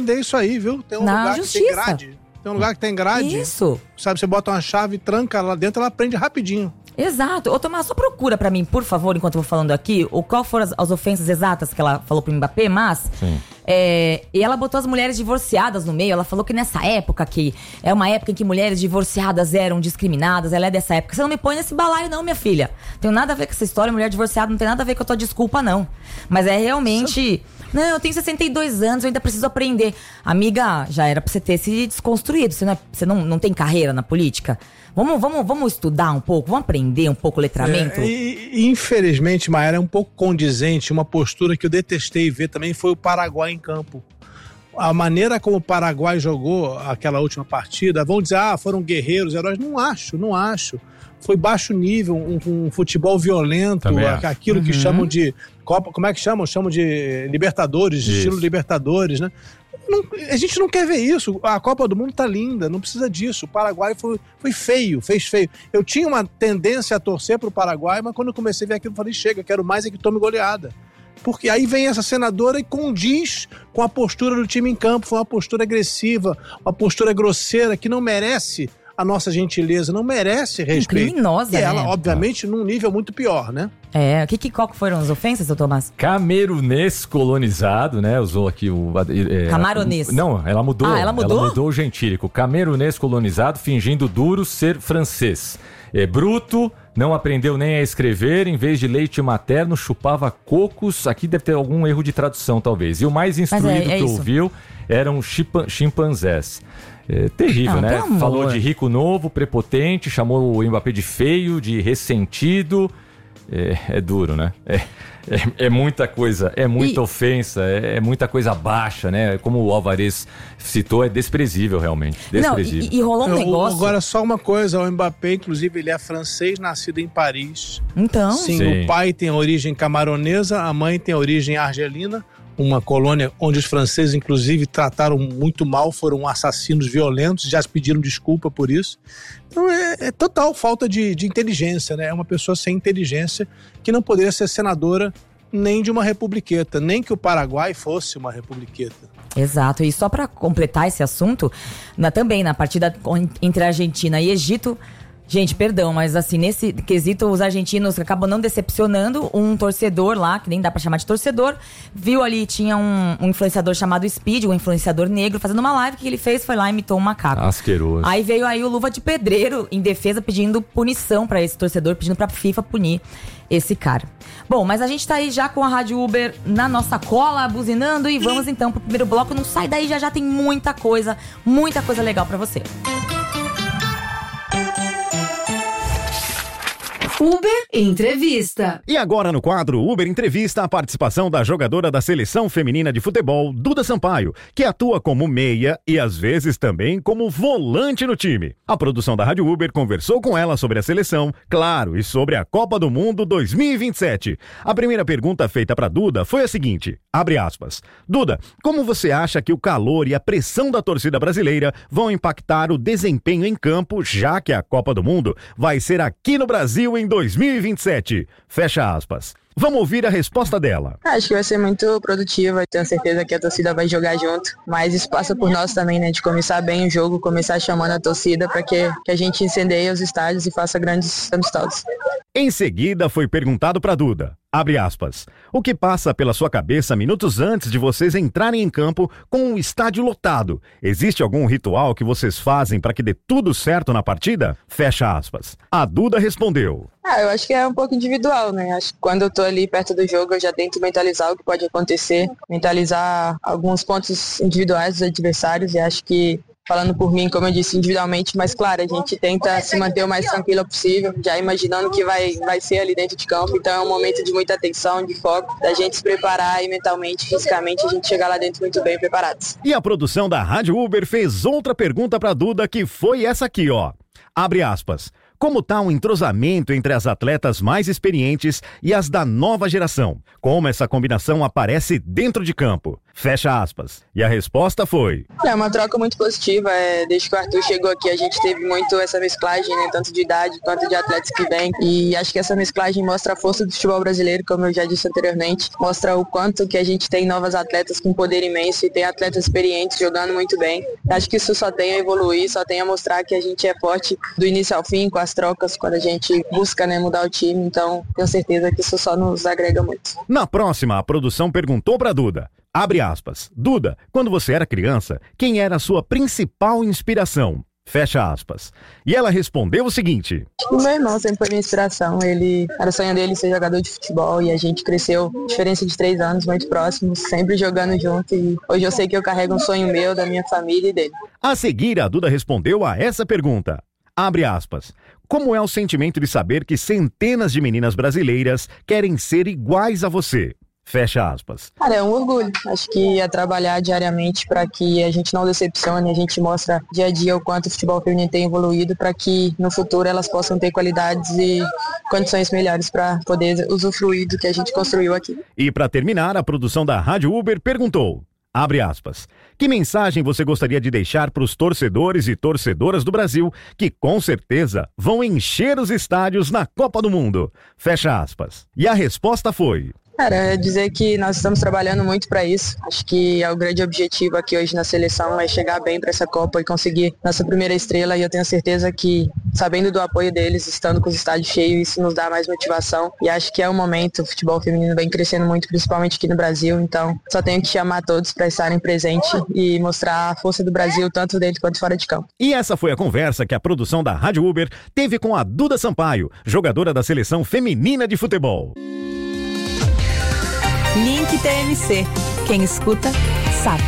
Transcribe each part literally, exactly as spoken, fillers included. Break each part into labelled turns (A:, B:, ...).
A: prender isso aí, viu? Tem um
B: Na
A: lugar
B: justiça.
A: que tem grade. Tem um lugar que tem grade.
B: Isso.
A: Sabe, você bota uma chave, tranca lá dentro, ela prende rapidinho.
B: Exato. Ô, Tomás, só procura pra mim, por favor, enquanto eu vou falando aqui, o qual foram as, as ofensas exatas que ela falou pro Mbappé, mas...
C: Sim.
B: É, e ela botou as mulheres divorciadas no meio. Ela falou que nessa época, que é uma época em que mulheres divorciadas eram discriminadas, ela é dessa época. Você não me põe nesse balaio não, minha filha. Tem nada a ver com essa história, mulher divorciada não tem nada a ver com a tua desculpa, não. Mas é realmente... Não, eu tenho sessenta e dois anos, eu ainda preciso aprender. Amiga, já era pra você ter se desconstruído. Você não, é, você não, não tem carreira na política? Vamos, vamos, vamos estudar um pouco, vamos aprender um pouco o letramento?
A: É, e, infelizmente, Maera, é um pouco condizente. Uma postura que eu detestei ver também foi o Paraguai em campo. A maneira como o Paraguai jogou aquela última partida, vão dizer, ah, foram guerreiros, heróis. Não acho, não acho. Foi baixo nível, um, um futebol violento, aquilo uhum. que chamam de Copa, como é que chamam? Chamam de Libertadores, de estilo Libertadores, né? Não, a gente não quer ver isso. A Copa do Mundo tá linda, não precisa disso. O Paraguai foi, foi feio, fez feio. Eu tinha uma tendência a torcer pro Paraguai, mas quando eu comecei a ver aquilo, eu falei, chega, quero mais é que tome goleada. Porque aí vem essa senadora e condiz com a postura do time em campo. Foi uma postura agressiva, uma postura grosseira que não merece a nossa gentileza, não merece respeito.
B: Criminosa,
A: e ela,
B: né?
A: obviamente, num nível muito pior, né?
B: É, que, que, qual que foram as ofensas, seu Tomás?
C: Camerunês colonizado, né? Usou aqui o... É,
B: Camaronês.
C: Não, ela mudou.
B: Ah, ela mudou?
C: Ela mudou o gentílico. Camerunês colonizado, fingindo duro ser francês. É bruto, não aprendeu nem a escrever, em vez de leite materno, chupava cocos. Aqui deve ter algum erro de tradução, talvez. E o mais instruído
B: é, é
C: que
B: isso.
C: ouviu eram chimpan- chimpanzés. É terrível,
B: ah,
C: né?
B: pelo
C: Falou
B: amor.
C: de rico novo, prepotente, chamou o Mbappé de feio, de ressentido. É, é duro, né? É, é, é muita coisa, é muita
B: E-
C: ofensa, é, é muita coisa baixa, né? Como o Alvarez citou, é desprezível realmente,
B: Não,
C: desprezível.
B: e, e rolou um
A: Eu-
B: negócio...
A: Agora, só uma coisa, o Mbappé, inclusive, ele é francês, nascido em Paris.
B: Então...
A: Sim,
C: Sim.
A: o pai tem origem camaronesa, a mãe tem origem argelina, uma colônia onde os franceses, inclusive, trataram muito mal, foram assassinos violentos, já pediram desculpa por isso. Então é, é total falta de, de inteligência, né? É uma pessoa sem inteligência que não poderia ser senadora nem de uma republiqueta, nem que o Paraguai fosse uma republiqueta.
B: Exato, e só pra completar esse assunto, na, também na partida entre Argentina e Egito, gente, perdão, mas assim, nesse quesito, os argentinos acabam não decepcionando. Um torcedor lá, que nem dá pra chamar de torcedor, viu ali, tinha um, um influenciador chamado Speed, um influenciador negro, fazendo uma live. O que ele fez foi lá e imitou um macaco.
C: Asqueroso.
B: Aí veio aí o Luva de Pedreiro em defesa, pedindo punição pra esse torcedor, pedindo pra FIFA punir esse cara. Bom, mas a gente tá aí já com a Rádio Uber na nossa cola, buzinando, e vamos então pro primeiro bloco. Não sai daí, já já tem muita coisa, muita coisa legal pra você.
D: Uber Entrevista.
E: E agora no quadro Uber Entrevista, a participação da jogadora da Seleção Feminina de Futebol, Duda Sampaio, que atua como meia e às vezes também como volante no time. A produção da Rádio Uber conversou com ela sobre a seleção, claro, e sobre a Copa do Mundo dois mil e vinte e sete. A primeira pergunta feita para Duda foi a seguinte, abre aspas. Duda, como você acha que o calor e a pressão da torcida brasileira vão impactar o desempenho em campo, já que a Copa do Mundo vai ser aqui no Brasil em dois mil e vinte e sete? Fecha aspas. Vamos ouvir a resposta dela.
F: Acho que vai ser muito produtiva, tenho certeza que a torcida vai jogar junto, mas isso passa por nós também, né, de começar bem o jogo, começar chamando a torcida para que, que a gente incendeie os estádios e faça grandes amistosos.
E: Em seguida foi perguntado para Duda, abre aspas, o que passa pela sua cabeça minutos antes de vocês entrarem em campo com o estádio lotado? Existe algum ritual que vocês fazem para que dê tudo certo na partida? Fecha aspas. A Duda respondeu.
F: Ah, eu acho que é um pouco individual, né? Acho que quando eu tô ali perto do jogo, eu já tento mentalizar o que pode acontecer, mentalizar alguns pontos individuais dos adversários, e acho que, falando por mim, como eu disse, individualmente, mas claro, a gente tenta se manter o mais tranquilo possível, já imaginando que vai, vai ser ali dentro de campo, então é um momento de muita atenção, de foco, da gente se preparar e mentalmente, fisicamente, a gente chegar lá dentro muito bem preparados.
E: E a produção da Rádio Uber fez outra pergunta para Duda, que foi essa aqui, ó. Abre aspas. Como está o entrosamento entre as atletas mais experientes e as da nova geração? Como essa combinação aparece dentro de campo? Fecha aspas. E a resposta foi...
F: É uma troca muito positiva. É, desde que o Arthur chegou aqui, a gente teve muito essa mesclagem, né, tanto de idade quanto de atletas que vêm. E acho que essa mesclagem mostra a força do futebol brasileiro, como eu já disse anteriormente. Mostra o quanto que a gente tem novas atletas com poder imenso e tem atletas experientes jogando muito bem. Acho que isso só tem a evoluir, só tem a mostrar que a gente é forte do início ao fim, com as trocas, quando a gente busca, né, mudar o time. Então, tenho certeza que isso só nos agrega muito.
E: Na próxima, a produção perguntou para Duda. Abre aspas. Duda, quando você era criança, quem era a sua principal inspiração? Fecha aspas. E ela respondeu o seguinte.
F: O meu irmão sempre foi minha inspiração. Ele era o sonho dele ser jogador de futebol e a gente cresceu, diferença de três anos, muito próximos, sempre jogando junto. E hoje eu sei que eu carrego um sonho meu, da minha família e dele.
E: A seguir, a Duda respondeu a essa pergunta. Abre aspas. Como é o sentimento de saber que centenas de meninas brasileiras querem ser iguais a você? Fecha aspas.
F: Cara, é um orgulho. Acho que é trabalhar diariamente para que a gente não decepcione, a gente mostra dia a dia o quanto o futebol feminino tem evoluído para que no futuro elas possam ter qualidades e condições melhores para poder usufruir do que a gente construiu aqui.
E: E para terminar, a produção da Rádio Uber perguntou, abre aspas, que mensagem você gostaria de deixar para os torcedores e torcedoras do Brasil que com certeza vão encher os estádios na Copa do Mundo? Fecha aspas. E a resposta foi...
F: Cara, é dizer que nós estamos trabalhando muito para isso. Acho que é o grande objetivo aqui hoje na seleção é chegar bem para essa Copa e conseguir nossa primeira estrela. E eu tenho certeza que, sabendo do apoio deles, estando com os estádios cheios, isso nos dá mais motivação. E acho que é o momento. O futebol feminino vem crescendo muito, principalmente aqui no Brasil. Então, só tenho que chamar todos para estarem presentes e mostrar a força do Brasil, tanto dentro quanto fora de campo.
E: E essa foi a conversa que a produção da Rádio Uber teve com a Duda Sampaio, jogadora da seleção feminina de futebol.
G: Link T M C. Quem escuta, sabe.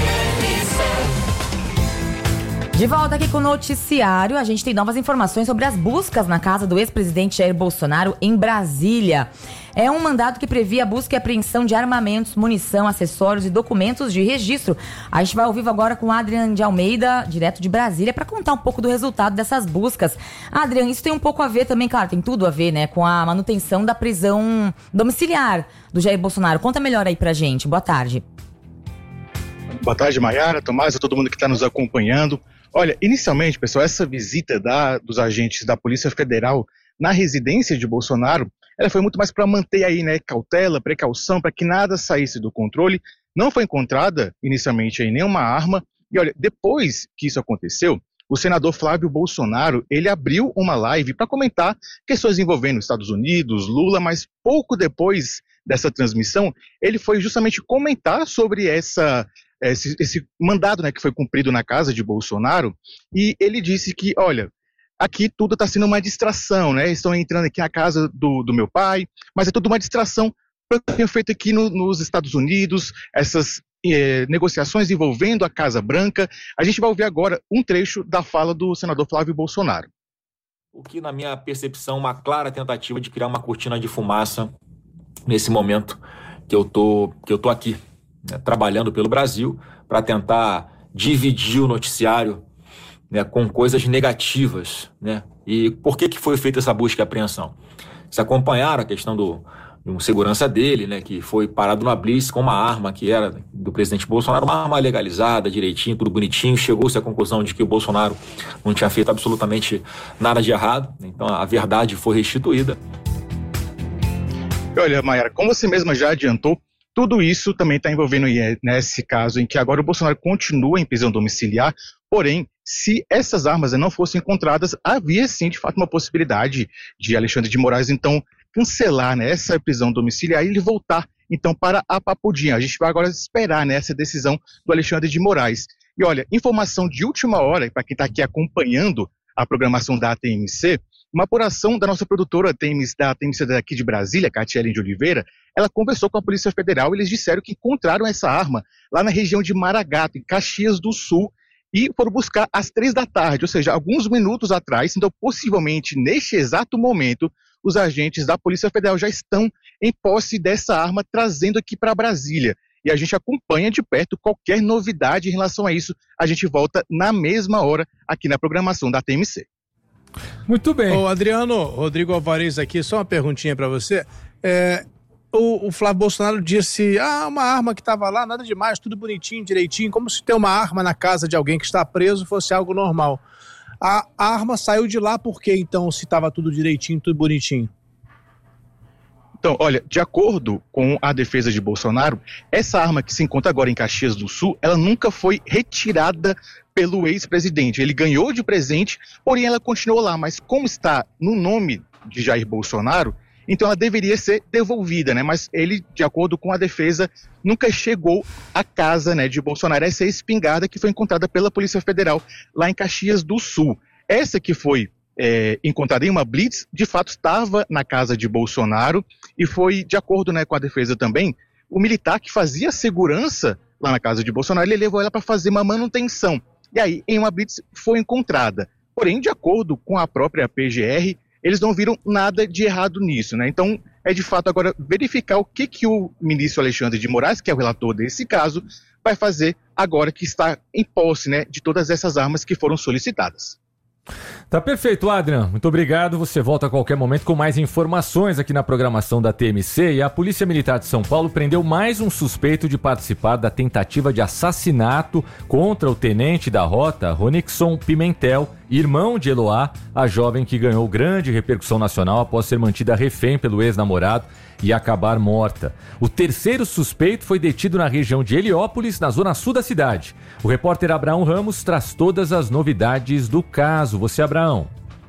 B: De volta aqui com o noticiário, a gente tem novas informações sobre as buscas na casa do ex-presidente Jair Bolsonaro em Brasília. É um mandado que previa a busca e apreensão de armamentos, munição, acessórios e documentos de registro. A gente vai ao vivo agora com o Adrian de Almeida, direto de Brasília, para contar um pouco do resultado dessas buscas. Adrian, isso tem um pouco a ver também, claro, tem tudo a ver, né, com a manutenção da prisão domiciliar do Jair Bolsonaro. Conta melhor aí pra gente. Boa tarde.
H: Boa tarde, Maiara, Tomás, a todo mundo que está nos acompanhando. Olha, inicialmente, pessoal, essa visita da, dos agentes da Polícia Federal na residência de Bolsonaro, ela foi muito mais para manter aí, né, cautela, precaução, para que nada saísse do controle. Não foi encontrada, inicialmente, aí, nenhuma arma. E olha, depois que isso aconteceu, o senador Flávio Bolsonaro, ele abriu uma live para comentar questões envolvendo os Estados Unidos, Lula, mas pouco depois dessa transmissão, ele foi justamente comentar sobre essa... Esse, esse mandado, né, que foi cumprido na casa de Bolsonaro, e ele disse que, olha, aqui tudo está sendo uma distração, né, estão entrando aqui na casa do, do meu pai, mas é tudo uma distração para o que tenho feito aqui no, nos Estados Unidos, essas eh, negociações envolvendo a Casa Branca. A gente vai ouvir agora um trecho da fala do senador Flávio Bolsonaro.
I: O que, na minha percepção, uma clara tentativa de criar uma cortina de fumaça nesse momento que eu tô, que eu tô aqui, né, trabalhando pelo Brasil para tentar dividir o noticiário, né, com coisas negativas, né? E por que que foi feita essa busca e apreensão? Vocês acompanharam a questão do, de um segurança dele, né, que foi parado na blitz com uma arma que era do presidente Bolsonaro, uma arma legalizada, direitinho, tudo bonitinho. Chegou-se à conclusão de que o Bolsonaro não tinha feito absolutamente nada de errado, então a verdade foi restituída.
H: Olha, Maiara, como você mesma já adiantou, tudo isso também está envolvendo nesse caso em que agora o Bolsonaro continua em prisão domiciliar, porém, se essas armas não fossem encontradas, havia sim, de fato, uma possibilidade de Alexandre de Moraes, então, cancelar, né, essa prisão domiciliar e ele voltar, então, para a Papudinha. A gente vai agora esperar, né, essa decisão do Alexandre de Moraes. E olha, informação de última hora, para quem está aqui acompanhando a programação da T M C, uma apuração da nossa produtora T M C, da T M C daqui de Brasília, Catiele de Oliveira, ela conversou com a Polícia Federal e eles disseram que encontraram essa arma lá na região de Maragato, em Caxias do Sul, e foram buscar às três da tarde, ou seja, alguns minutos atrás. Então, possivelmente, neste exato momento, os agentes da Polícia Federal já estão em posse dessa arma, trazendo aqui para Brasília. E a gente acompanha de perto qualquer novidade em relação a isso. A gente volta na mesma hora aqui na programação da T M C.
C: Muito bem.
A: Ô, Adriano, Rodrigo Alvarez aqui, só uma perguntinha pra você. É, o, o Flávio Bolsonaro disse, ah, uma arma que tava lá, nada demais, tudo bonitinho, direitinho, como se ter uma arma na casa de alguém que está preso fosse algo normal. A, a arma saiu de lá por quê, então, se tava tudo direitinho, tudo bonitinho?
H: Então, olha, de acordo com a defesa de Bolsonaro, essa arma que se encontra agora em Caxias do Sul, ela nunca foi retirada pelo ex-presidente. Ele ganhou de presente, porém ela continuou lá, mas como está no nome de Jair Bolsonaro, então ela deveria ser devolvida, né? Mas ele, de acordo com a defesa, nunca chegou à casa, né, de Bolsonaro. Essa é a espingarda que foi encontrada pela Polícia Federal lá em Caxias do Sul. Essa que foi É, encontrada em uma blitz, de fato estava na casa de Bolsonaro e foi, de acordo, né, com a defesa também, o militar que fazia segurança lá na casa de Bolsonaro, ele levou ela para fazer uma manutenção. E aí, em uma blitz, foi encontrada. Porém, de acordo com a própria P G R, eles não viram nada de errado nisso, né? Então, é de fato agora verificar o que, que o ministro Alexandre de Moraes, que é o relator desse caso, vai fazer agora que está em posse, né, de todas essas armas que foram solicitadas.
C: Tá perfeito, Adrian. Muito obrigado. Você volta a qualquer momento com mais informações aqui na programação da T M C. E a Polícia Militar de São Paulo prendeu mais um suspeito de participar da tentativa de assassinato contra o tenente da rota, Ronixon Pimentel, irmão de Eloá, a jovem que ganhou grande repercussão nacional após ser mantida refém pelo ex-namorado e acabar morta. O terceiro suspeito foi detido na região de Heliópolis, na zona sul da cidade. O repórter Abraão Ramos traz todas as novidades do caso. Você, Abraão.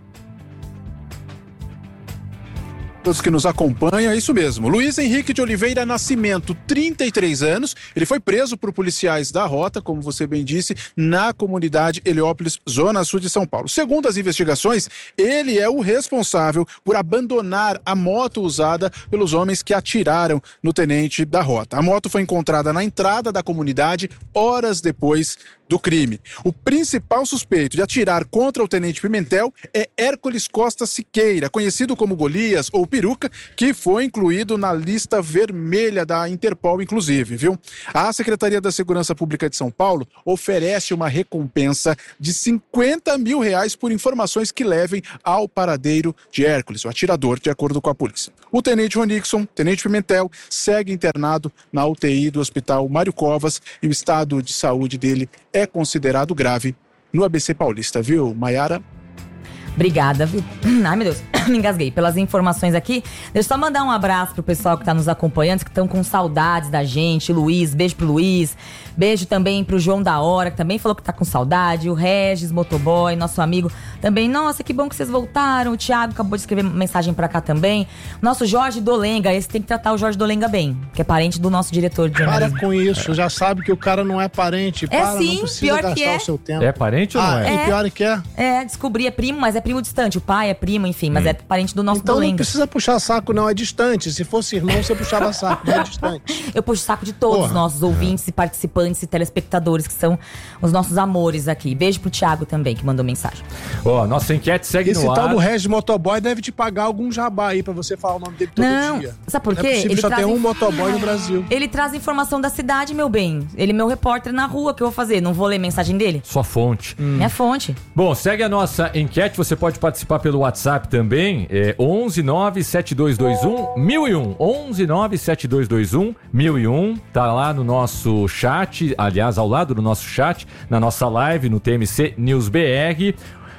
J: Todos que nos acompanham, é isso mesmo. Luiz Henrique de Oliveira Nascimento, trinta e três anos, ele foi preso por policiais da rota, como você bem disse, na comunidade Heliópolis, zona sul de São Paulo. Segundo as investigações, ele é o responsável por abandonar a moto usada pelos homens que atiraram no tenente da rota. A moto foi encontrada na entrada da comunidade horas depois do crime. O principal suspeito de atirar contra o tenente Pimentel é Hércules Costa Siqueira, conhecido como Golias ou Peruca, que foi incluído na lista vermelha da Interpol, inclusive, viu? A Secretaria da Segurança Pública de São Paulo oferece uma recompensa de cinquenta mil reais por informações que levem ao paradeiro de Hércules, o atirador, de acordo com a polícia. O tenente Ronixon, tenente Pimentel, segue internado na U T I do Hospital Mário Covas e o estado de saúde dele é considerado grave no A B C Paulista, viu, Maiara?
B: Obrigada, viu? Ai, meu Deus, me engasguei pelas informações aqui. Deixa eu só mandar um abraço pro pessoal que tá nos acompanhando, que estão com saudades da gente. Luiz, beijo pro Luiz. Beijo também pro João da Hora, que também falou que tá com saudade. O Regis, motoboy, nosso amigo também. Nossa, que bom que vocês voltaram. O Thiago acabou de escrever mensagem pra cá também. Nosso Jorge Dolenga, esse tem que tratar o Jorge Dolenga bem, que é parente do nosso diretor de jornalismo.
A: Para com isso, já sabe que o cara não é parente.
B: É
A: Para,
B: sim,
A: não precisa
B: pior
A: gastar
B: que é.
A: o seu tempo.
C: É parente ou não
A: ah,
C: é?
A: é? Pior que é.
B: É, descobri, é primo, mas é primo distante. O pai é primo, enfim, mas
C: hum.
B: é parente do nosso
A: Então
B: Dolenga.
A: não precisa puxar saco, não, é distante. Se fosse irmão, você puxava saco, não é distante.
B: Eu puxo saco de todos os
A: Porra.
B: nossos ouvintes e participantes e telespectadores, que são os nossos amores aqui. Beijo pro Thiago também, que mandou mensagem.
C: Ó, nossa enquete segue
A: Esse
C: no
A: tal
C: ar.
A: do Regis Motoboy deve te pagar algum jabá aí pra você falar o nome dele todo
B: Não,
A: dia.
B: sabe por
A: Não
B: quê?
A: é possível,
B: Ele
A: só
B: traz
A: tem um
B: inf-
A: motoboy no Brasil.
B: Ele traz informação da cidade, meu bem. Ele é meu repórter na rua, que eu vou fazer? Não vou ler mensagem dele?
C: Sua fonte.
B: Minha fonte.
C: Bom, segue a nossa enquete, você pode participar pelo WhatsApp também, é onze nove sete dois dois um mil e um, onze nove sete dois dois um mil e um, tá lá no nosso chat, aliás, ao lado do nosso chat, na nossa live no T M C News B R.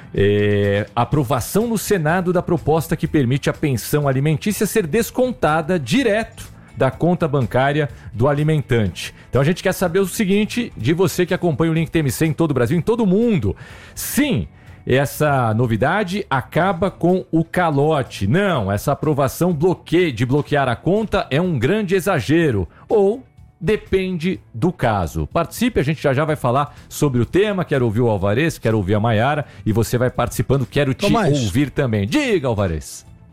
C: É, aprovação no Senado da proposta que permite a pensão alimentícia ser descontada direto da conta bancária do alimentante. Então a gente quer saber o seguinte de você que acompanha o Link T M C em todo o Brasil, em todo o mundo. Sim, essa novidade acaba com o calote. Não, essa aprovação bloqueia, de bloquear a conta é um grande exagero. Ou depende do caso. Participe, a gente já já vai falar sobre o tema. Quero ouvir o Alvarez, quero ouvir a Maiara e você vai participando. Quero te
A: Tomás.
C: ouvir também. Diga, Alvarez.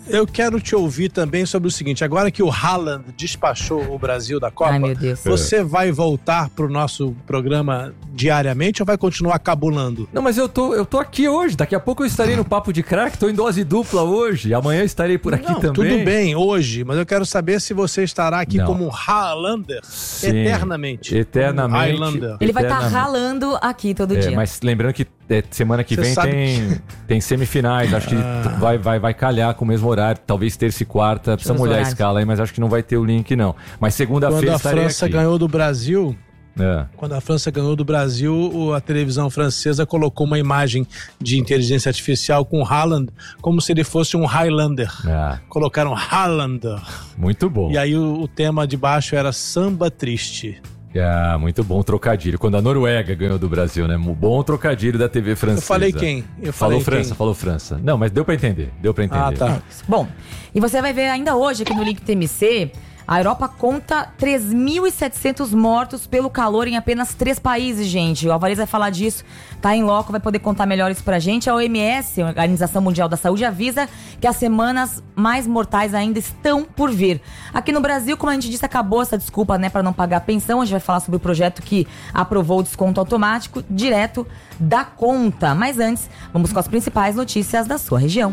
A: Eu quero te ouvir também sobre o seguinte, agora que o Haaland despachou o Brasil da Copa,
B: Ai, meu Deus.
A: você vai voltar pro nosso programa diariamente ou vai continuar cabulando?
C: Não, mas eu tô, eu tô aqui hoje, daqui a pouco eu estarei no Papo de Crack, tô em dose dupla hoje, amanhã eu estarei por aqui
A: Não,
C: também.
A: Tudo bem, hoje, mas eu quero saber se você estará aqui
C: Não.
A: como Haalander
C: Sim,
A: eternamente.
C: Eternamente.
A: Highlander.
B: Ele vai estar
C: eternamente.
B: ralando aqui todo
C: É,
B: dia.
C: mas lembrando que é, semana que
A: Você
C: vem
A: sabe
C: tem, tem semifinais, acho que
A: Ah.
C: vai, vai, vai calhar com o mesmo horário, talvez terça e quarta, precisa
B: Os
C: olhar a
B: horários.
C: escala aí, mas acho que não vai ter o link não. Mas
A: Quando
C: segunda-feira
A: a
C: estarei
A: França
C: aqui.
A: ganhou do Brasil,
C: É.
A: quando a França ganhou do Brasil, o- a televisão francesa colocou uma imagem de inteligência artificial com Haaland, como se ele fosse um Highlander.
C: É,
A: Colocaram Haalander.
C: muito bom.
A: E aí o, o tema de baixo era Samba Triste.
C: É, muito bom trocadilho. Quando a Noruega ganhou do Brasil, né? Bom trocadilho da T V francesa.
A: Eu falei quem? Eu
C: Falou
A: falei
C: França,
A: quem?
C: falou França. Não, mas deu pra entender, deu pra entender.
A: Ah, tá.
B: Bom, e você vai ver ainda hoje aqui no link T M C, a Europa conta três mil e setecentos mortos pelo calor em apenas três países, gente. O Alvarez vai falar disso, tá em loco, vai poder contar melhor isso pra gente. A O M S, a Organização Mundial da Saúde, avisa que as semanas mais mortais ainda estão por vir. Aqui no Brasil, como a gente disse, acabou essa desculpa, né, pra não pagar a pensão. A gente vai falar sobre o projeto que aprovou o desconto automático direto da conta. Mas antes, vamos com as principais notícias da sua região.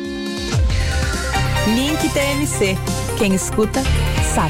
G: Link T M C. Quem escuta, sabe.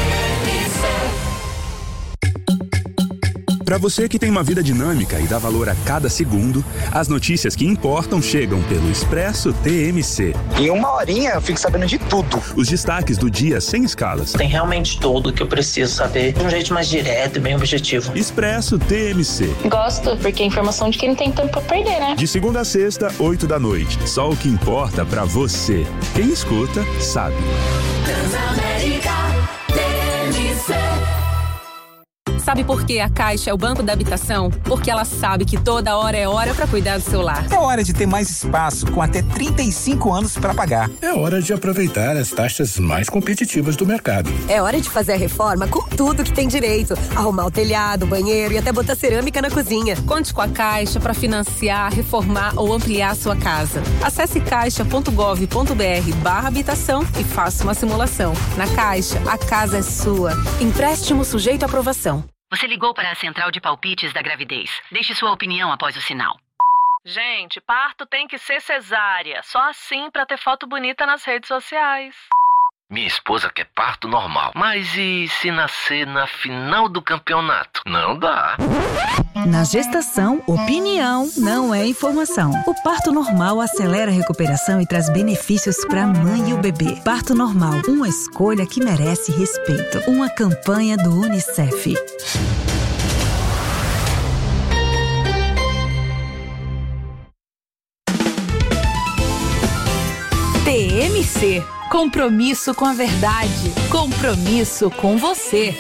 K: Para você que tem uma vida dinâmica e dá valor a cada segundo, as notícias que importam chegam pelo Expresso T M C.
L: Em uma horinha eu fico sabendo de tudo.
K: Os destaques do dia sem escalas.
M: Tem realmente tudo o que eu preciso saber de um jeito mais direto e bem objetivo.
K: Expresso T M C.
N: Gosto, porque é informação de quem não tem tempo pra perder, né?
K: De segunda a sexta, oito da noite. Só o que importa pra você. Quem escuta, sabe.
D: Transamérica T M C.
O: Sabe por que a Caixa é o banco da habitação? Porque ela sabe que toda hora é hora para cuidar do seu lar.
P: É hora de ter mais espaço, com até trinta e cinco anos para pagar.
Q: É hora de aproveitar as taxas mais competitivas do mercado.
R: É hora de fazer a reforma com tudo que tem direito. Arrumar o telhado, o banheiro e até botar cerâmica na cozinha.
O: Conte com a Caixa para financiar, reformar ou ampliar a sua casa. Acesse caixa ponto gov ponto br barra habitação e faça uma simulação. Na Caixa, a casa é sua. Empréstimo sujeito à aprovação.
S: Você ligou para a central de palpites da gravidez. Deixe sua opinião após o sinal.
T: Gente, parto tem que ser cesárea. Só assim pra ter foto bonita nas redes sociais.
U: Minha esposa quer parto normal. Mas e se nascer na final do campeonato? Não dá.
V: Na gestação, opinião não é informação. O parto normal acelera a recuperação e traz benefícios para a mãe e o bebê. Parto normal, uma escolha que merece respeito. Uma campanha do Unicef.
G: T M C. Compromisso com a verdade. Compromisso com você.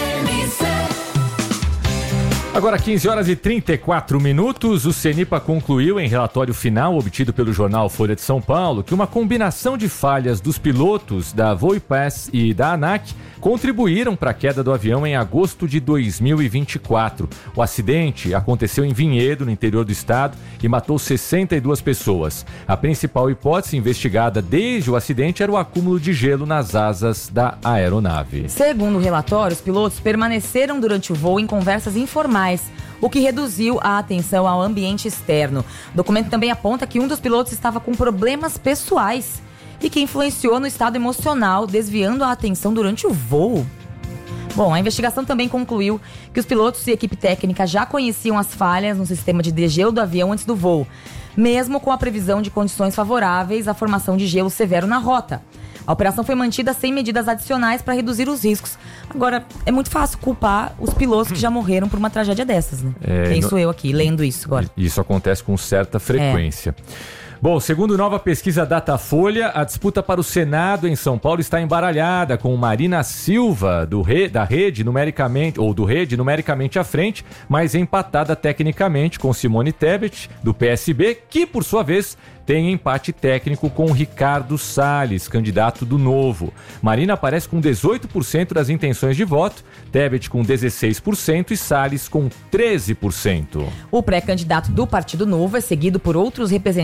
C: Agora, quinze horas e trinta e quatro minutos, o CENIPA concluiu em relatório final obtido pelo jornal Folha de São Paulo que uma combinação de falhas dos pilotos da Voipass e da ANAC contribuíram para a queda do avião em agosto de dois mil e vinte e quatro. O acidente aconteceu em Vinhedo, no interior do estado, e matou sessenta e duas pessoas. A principal hipótese investigada desde o acidente era o acúmulo de gelo nas asas da aeronave.
B: Segundo o relatório, os pilotos permaneceram durante o voo em conversas informais, o que reduziu a atenção ao ambiente externo. O documento também aponta que um dos pilotos estava com problemas pessoais e que influenciou no estado emocional, desviando a atenção durante o voo. Bom, a investigação também concluiu que os pilotos e equipe técnica já conheciam as falhas no sistema de degelo do avião antes do voo, mesmo com a previsão de condições favoráveis à formação de gelo severo na rota. A operação foi mantida sem medidas adicionais para reduzir os riscos. Agora, é muito fácil culpar os pilotos que já morreram por uma tragédia dessas, né?
C: É,
B: Penso
C: no...
B: eu aqui, lendo isso agora.
C: Isso acontece com certa frequência. É. Bom, segundo nova pesquisa Datafolha, a disputa para o Senado em São Paulo está embaralhada, com Marina Silva, do Re, da Rede, numericamente, ou do Rede, numericamente à frente, mas empatada tecnicamente com Simone Tebet, do P S B, que, por sua vez, tem empate técnico com Ricardo Salles, candidato do Novo. Marina aparece com dezoito por cento das intenções de voto, Tebet com dezesseis por cento e Salles com treze por cento.
B: O pré-candidato do Partido Novo é seguido por outros representantes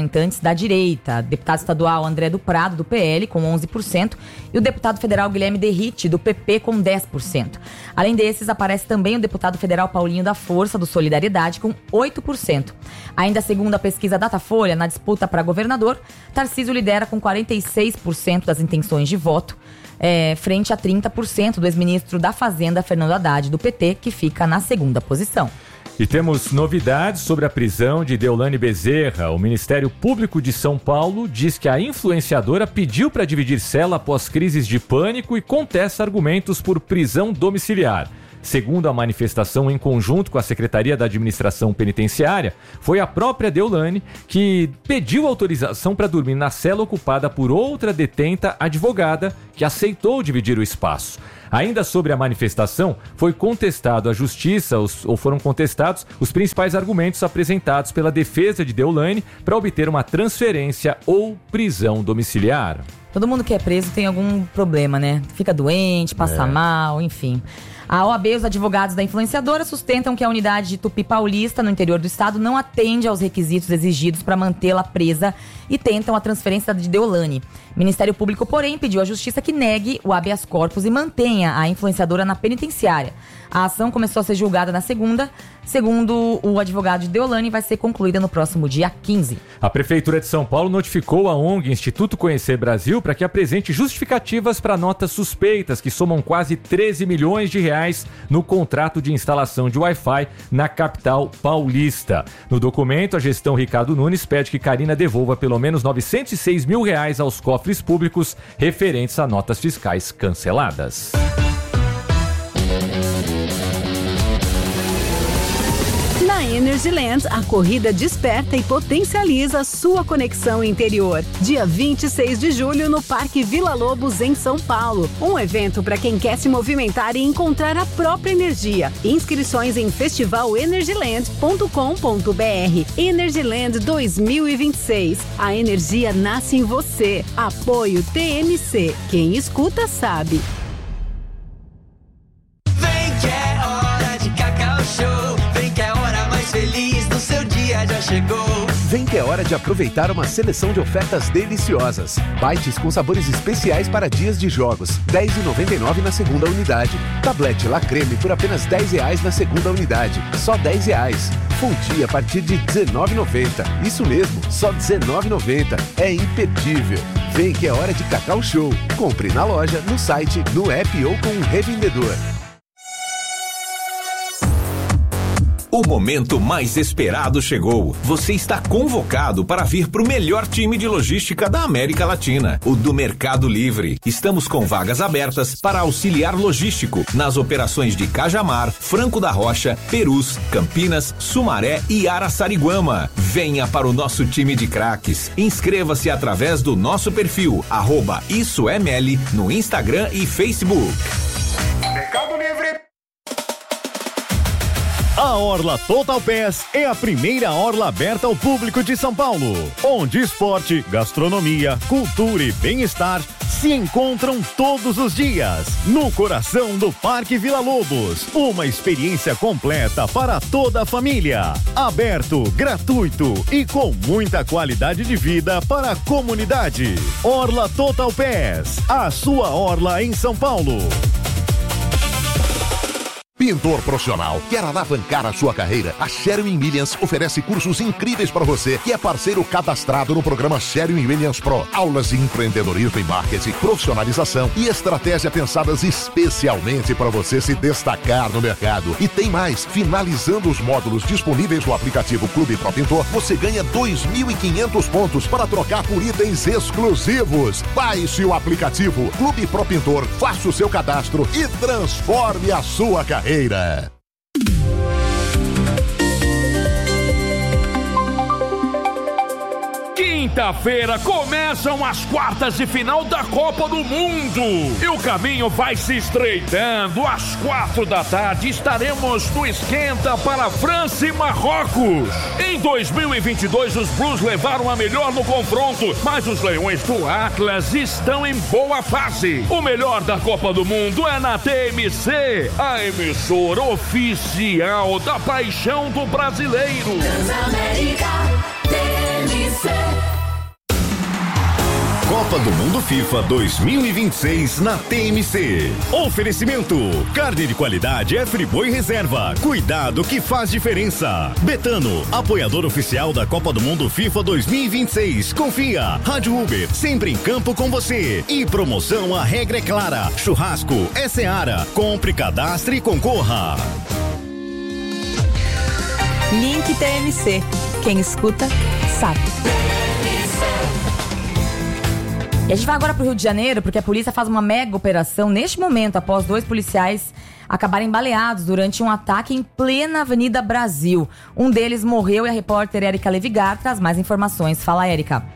B: da direita. Deputado estadual André do Prado, do P L, com onze por cento, e o deputado federal Guilherme Derrite, do P P, com dez por cento. Além desses, aparece também o deputado federal Paulinho da Força, do Solidariedade, com oito por cento. Ainda segundo a pesquisa Datafolha, na disputa para governador, Tarcísio lidera com quarenta e seis por cento das intenções de voto, é, frente a trinta por cento do ex-ministro da Fazenda, Fernando Haddad, do P T, que fica na segunda posição.
C: E temos novidades sobre a prisão de Deolane Bezerra. O Ministério Público de São Paulo diz que a influenciadora pediu para dividir cela após crises de pânico e contesta argumentos por prisão domiciliar. Segundo a manifestação em conjunto com a Secretaria da Administração Penitenciária, foi a própria Deolane que pediu autorização para dormir na cela ocupada por outra detenta advogada que aceitou dividir o espaço. Ainda sobre a manifestação, foi contestado à Justiça, os, ou foram contestados os principais argumentos apresentados pela defesa de Deolane para obter uma transferência ou prisão domiciliar.
B: Todo mundo que é preso tem algum problema, né? Fica doente, passa é. mal, enfim. A O A B e os advogados da influenciadora sustentam que a unidade de Tupi Paulista, no interior do estado, não atende aos requisitos exigidos para mantê-la presa e tentam a transferência de Deolane. O Ministério Público, porém, pediu à Justiça que negue o habeas corpus e mantenha a influenciadora na penitenciária. A ação começou a ser julgada na segunda. Segundo o advogado de Deolane, vai ser concluída no próximo dia quinze.
C: A Prefeitura de São Paulo notificou a ONG Instituto Conhecer Brasil para que apresente justificativas para notas suspeitas que somam quase treze milhões de reais no contrato de instalação de Wi-Fi na capital paulista. No documento, a gestão Ricardo Nunes pede que Carina devolva pelo menos novecentos e seis mil reais aos cofres públicos referentes a notas fiscais canceladas.
G: Na Energyland, a corrida desperta e potencializa sua conexão interior. Dia vinte e seis de julho, no Parque Vila Lobos, em São Paulo. Um evento para quem quer se movimentar e encontrar a própria energia. Inscrições em festival energyland ponto com ponto b r. Energyland dois mil e vinte e seis. A energia nasce em você. Apoio T M C. Quem escuta sabe.
D: Vem que é hora de Cacau Show. Vem que é hora mais feliz do seu dia já chegou.
E: Vem que é hora de aproveitar uma seleção de ofertas deliciosas. Bites com sabores especiais para dias de jogos, dez reais e noventa e nove centavos na segunda unidade. Tablete La Creme por apenas dez reais na segunda unidade, só dez reais. Fonte a partir de dezenove reais e noventa centavos. Isso mesmo, só dezenove reais e noventa centavos. É imperdível. Vem que é hora de Cacau Show. Compre na loja, no site, no app ou com um revendedor.
F: O momento mais esperado chegou. Você está convocado para vir para o melhor time de logística da América Latina, o do Mercado Livre. Estamos com vagas abertas para auxiliar logístico nas operações de Cajamar, Franco da Rocha, Perus, Campinas, Sumaré e Araçariguama. Venha para o nosso time de craques. Inscreva-se através do nosso perfil, arroba Isso é Meli, no Instagram e Facebook.
W: Mercado Livre. A Orla Total Pass é a primeira orla aberta ao público de São Paulo, onde esporte, gastronomia, cultura e bem-estar se encontram todos os dias, no coração do Parque Vila Lobos. Uma experiência completa para toda a família. Aberto, gratuito e com muita qualidade de vida para a comunidade. Orla Total Pass, a sua orla em São Paulo.
X: Pintor profissional, quer alavancar a sua carreira? A Sherwin Williams oferece cursos incríveis para você que é parceiro cadastrado no programa Sherwin Williams Pro. Aulas de empreendedorismo e marketing, profissionalização e estratégia pensadas especialmente para você se destacar no mercado. E tem mais, finalizando os módulos disponíveis no aplicativo Clube Pro Pintor, você ganha dois mil e quinhentos pontos para trocar por itens exclusivos. Baixe o aplicativo Clube Pro Pintor, faça o seu cadastro e transforme a sua carreira.
Y: Quinta-feira começam as quartas de final da Copa do Mundo e o caminho vai se estreitando. Às quatro da tarde estaremos no esquenta para França e Marrocos. Em dois mil e vinte e dois os Blues levaram a melhor no confronto, mas os Leões do Atlas estão em boa fase. O melhor da Copa do Mundo é na T M C, a emissora oficial da paixão do brasileiro.
D: Transamérica T M C.
W: Copa do Mundo FIFA dois mil e vinte e seis na T M C. Oferecimento: carne de qualidade é Friboi Reserva. Cuidado que faz diferença. Betano, apoiador oficial da Copa do Mundo FIFA dois mil e vinte e seis. Confia. Rádio Uber, sempre em campo com você. E promoção A Regra é Clara. Churrasco é Seara. Compre, cadastre e concorra.
V: Link T M C. Quem escuta, sabe.
B: E a gente vai agora pro Rio de Janeiro, porque a polícia faz uma mega operação neste momento, após dois policiais acabarem baleados durante um ataque em plena Avenida Brasil. Um deles morreu e a repórter Érica Levigar traz mais informações. Fala, Érica.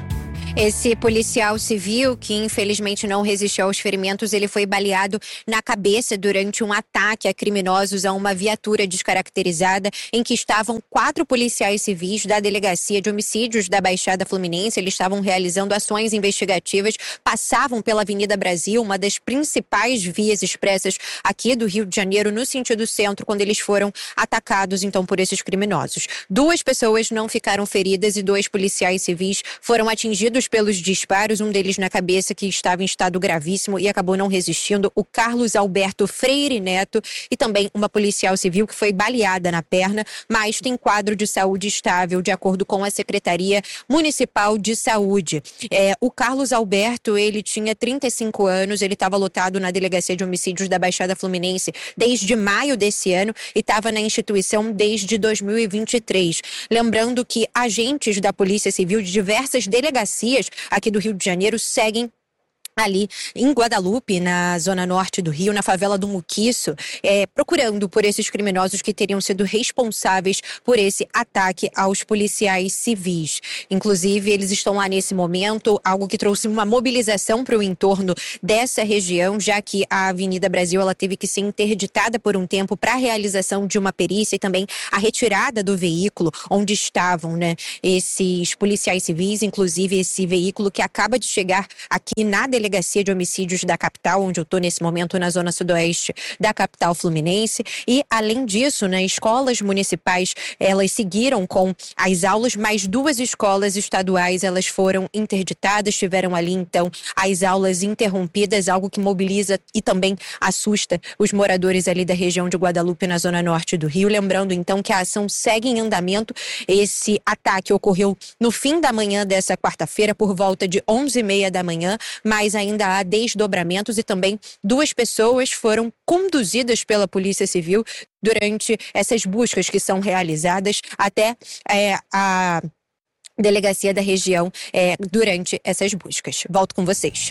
A: Esse policial civil, que infelizmente não resistiu aos ferimentos, ele foi baleado na cabeça durante um ataque a criminosos a uma viatura descaracterizada em que estavam quatro policiais civis da Delegacia de Homicídios da Baixada Fluminense. Eles estavam realizando ações investigativas, passavam pela Avenida Brasil, uma das principais vias expressas aqui do Rio de Janeiro, no sentido centro, quando eles foram atacados, então, por esses criminosos. Duas pessoas não ficaram feridas e dois policiais civis foram atingidos pelos disparos, um deles na cabeça, que estava em estado gravíssimo e acabou não resistindo, o Carlos Alberto Freire Neto, e também uma policial civil que foi baleada na perna, mas tem quadro de saúde estável, de acordo com a Secretaria Municipal de Saúde. É, o Carlos Alberto, ele tinha trinta e cinco anos, ele estava lotado na Delegacia de Homicídios da Baixada Fluminense desde maio desse ano e estava na instituição desde dois mil e vinte e três. Lembrando que agentes da Polícia Civil de diversas delegacias aqui do Rio de Janeiro seguem ali em Guadalupe, na zona norte do Rio, na favela do Muquiço, é, procurando por esses criminosos que teriam sido responsáveis por esse ataque aos policiais civis. Inclusive, eles estão lá nesse momento, algo que trouxe uma mobilização para o entorno dessa região, já que a Avenida Brasil ela teve que ser interditada por um tempo para a realização de uma perícia e também a retirada do veículo onde estavam, né, esses policiais civis, inclusive esse veículo que acaba de chegar aqui na delegacia Delegacia de Homicídios da capital, onde eu estou nesse momento na zona sudoeste da capital fluminense. E, além disso, né, escolas municipais, elas seguiram com as aulas, mas duas escolas estaduais, elas foram interditadas, tiveram ali, então, as aulas interrompidas, algo que mobiliza e também assusta os moradores ali da região de Guadalupe, na zona norte do Rio. Lembrando, então, que a ação segue em andamento. Esse ataque ocorreu no fim da manhã dessa quarta-feira, por volta de onze e meia da manhã, mas ainda há desdobramentos e também duas pessoas foram conduzidas pela Polícia Civil durante essas buscas que são realizadas até é, a delegacia da região é, durante essas buscas. Volto com vocês.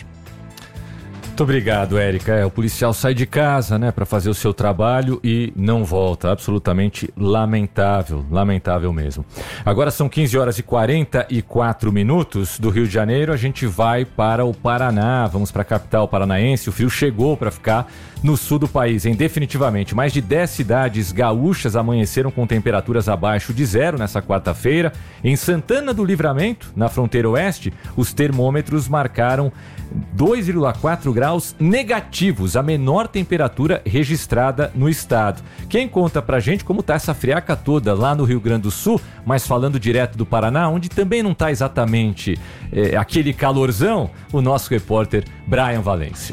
C: Muito obrigado, Érica. É, o policial sai de casa, né, para fazer o seu trabalho e não volta. Absolutamente lamentável, lamentável mesmo. Agora são quinze horas e quarenta e quatro minutos do Rio de Janeiro. A gente vai para o Paraná. Vamos para a capital paranaense. O frio chegou para ficar no sul do país, em definitivamente. Mais de dez cidades gaúchas amanheceram com temperaturas abaixo de zero nessa quarta-feira. Em Santana do Livramento, na fronteira oeste, os termômetros marcaram dois vírgula quatro graus negativos, a menor temperatura registrada no estado. Quem conta pra gente como tá essa friaca toda lá no Rio Grande do Sul, mas falando direto do Paraná, onde também não tá exatamente é, aquele calorzão, o nosso repórter Brian Valêncio.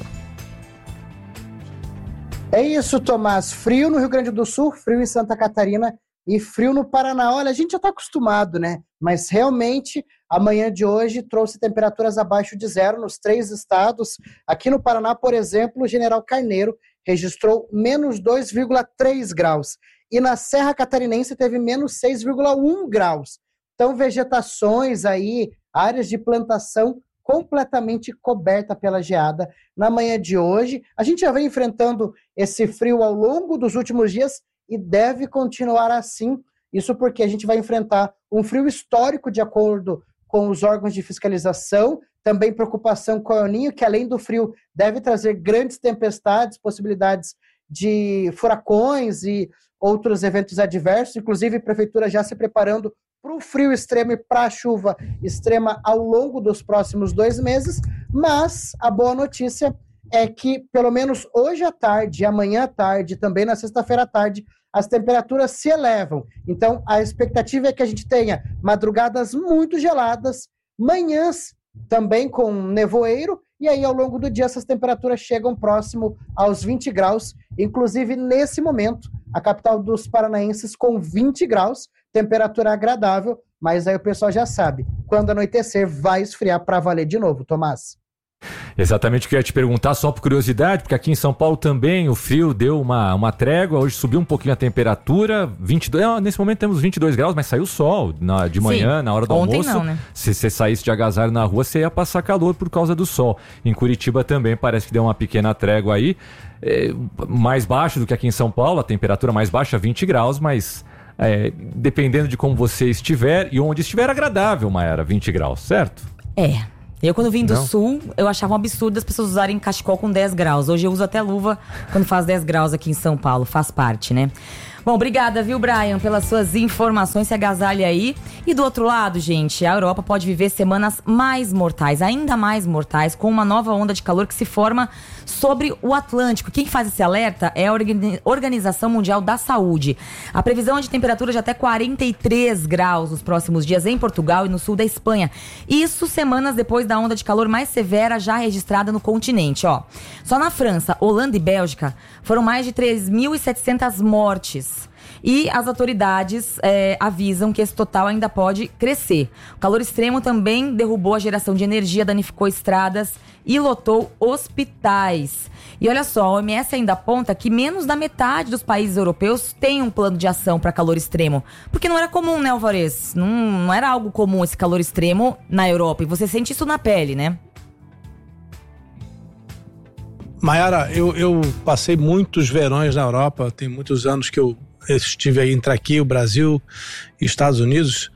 H: É isso, Tomás. Frio no Rio Grande do Sul, frio em Santa Catarina e frio no Paraná. Olha, a gente já está acostumado, né? Mas realmente, a manhã de hoje trouxe temperaturas abaixo de zero nos três estados. Aqui no Paraná, por exemplo, o General Carneiro registrou menos dois vírgula três graus. E na Serra Catarinense teve menos seis vírgula um graus. Então, vegetações aí, áreas de plantação completamente coberta pela geada na manhã de hoje. A gente já vem enfrentando esse frio ao longo dos últimos dias e deve continuar assim. Isso porque a gente vai enfrentar um frio histórico de acordo com os órgãos de fiscalização, também preocupação com o El Niño, que além do frio deve trazer grandes tempestades, possibilidades de furacões e outros eventos adversos, inclusive a prefeitura já se preparando para o frio extremo e para a chuva extrema ao longo dos próximos dois meses, mas a boa notícia é que, pelo menos hoje à tarde, amanhã à tarde, também na sexta-feira à tarde, as temperaturas se elevam. Então, a expectativa é que a gente tenha madrugadas muito geladas, manhãs também com nevoeiro, e aí ao longo do dia essas temperaturas chegam próximo aos vinte graus, inclusive nesse momento, a capital dos paranaenses com vinte graus, temperatura agradável, mas aí o pessoal já sabe, quando anoitecer vai esfriar para valer de novo, Tomás.
C: Exatamente o que eu ia te perguntar, só por curiosidade, porque aqui em São Paulo também o frio deu uma, uma trégua, hoje subiu um pouquinho a temperatura, vinte e dois, ah, nesse momento temos vinte e dois graus, mas saiu sol na, de manhã, Sim, na hora do
B: ontem
C: almoço.
B: Não, né?
C: Se você saísse de agasalho na rua, você ia passar calor por causa do sol. Em Curitiba também parece que deu uma pequena trégua aí, é, mais baixo do que aqui em São Paulo, a temperatura mais baixa, vinte graus, mas é, dependendo de como você estiver e onde estiver, agradável, Mayara, vinte graus, certo?
B: É. Eu, quando vim do
C: Não.
B: sul, eu achava um absurdo as pessoas usarem cachecol com dez graus. Hoje eu uso até luva quando faz dez graus aqui em São Paulo. Faz parte, né? Bom, obrigada, viu, Brian, pelas suas informações. Se agasalhe aí. E do outro lado, gente, a Europa pode viver semanas mais mortais, ainda mais mortais, com uma nova onda de calor que se forma sobre o Atlântico. Quem faz esse alerta é a Organização Mundial da Saúde. A previsão é de temperatura de até quarenta e três graus nos próximos dias em Portugal e no sul da Espanha. Isso semanas depois da onda de calor mais severa já registrada no continente, ó. Só na França, Holanda e Bélgica foram mais de três mil e setecentas mortes. E as autoridades é, avisam que esse total ainda pode crescer. O calor extremo também derrubou a geração de energia, danificou estradas e lotou hospitais. E olha só, a O M S ainda aponta que menos da metade dos países europeus tem um plano de ação para calor extremo. Porque não era comum, né, Alvarez? Não, não era algo comum esse calor extremo na Europa. E você sente isso na pele, né?
I: Mayara, eu, eu passei muitos verões na Europa. Tem muitos anos que eu estive aí entre aqui, o Brasil e Estados Unidos.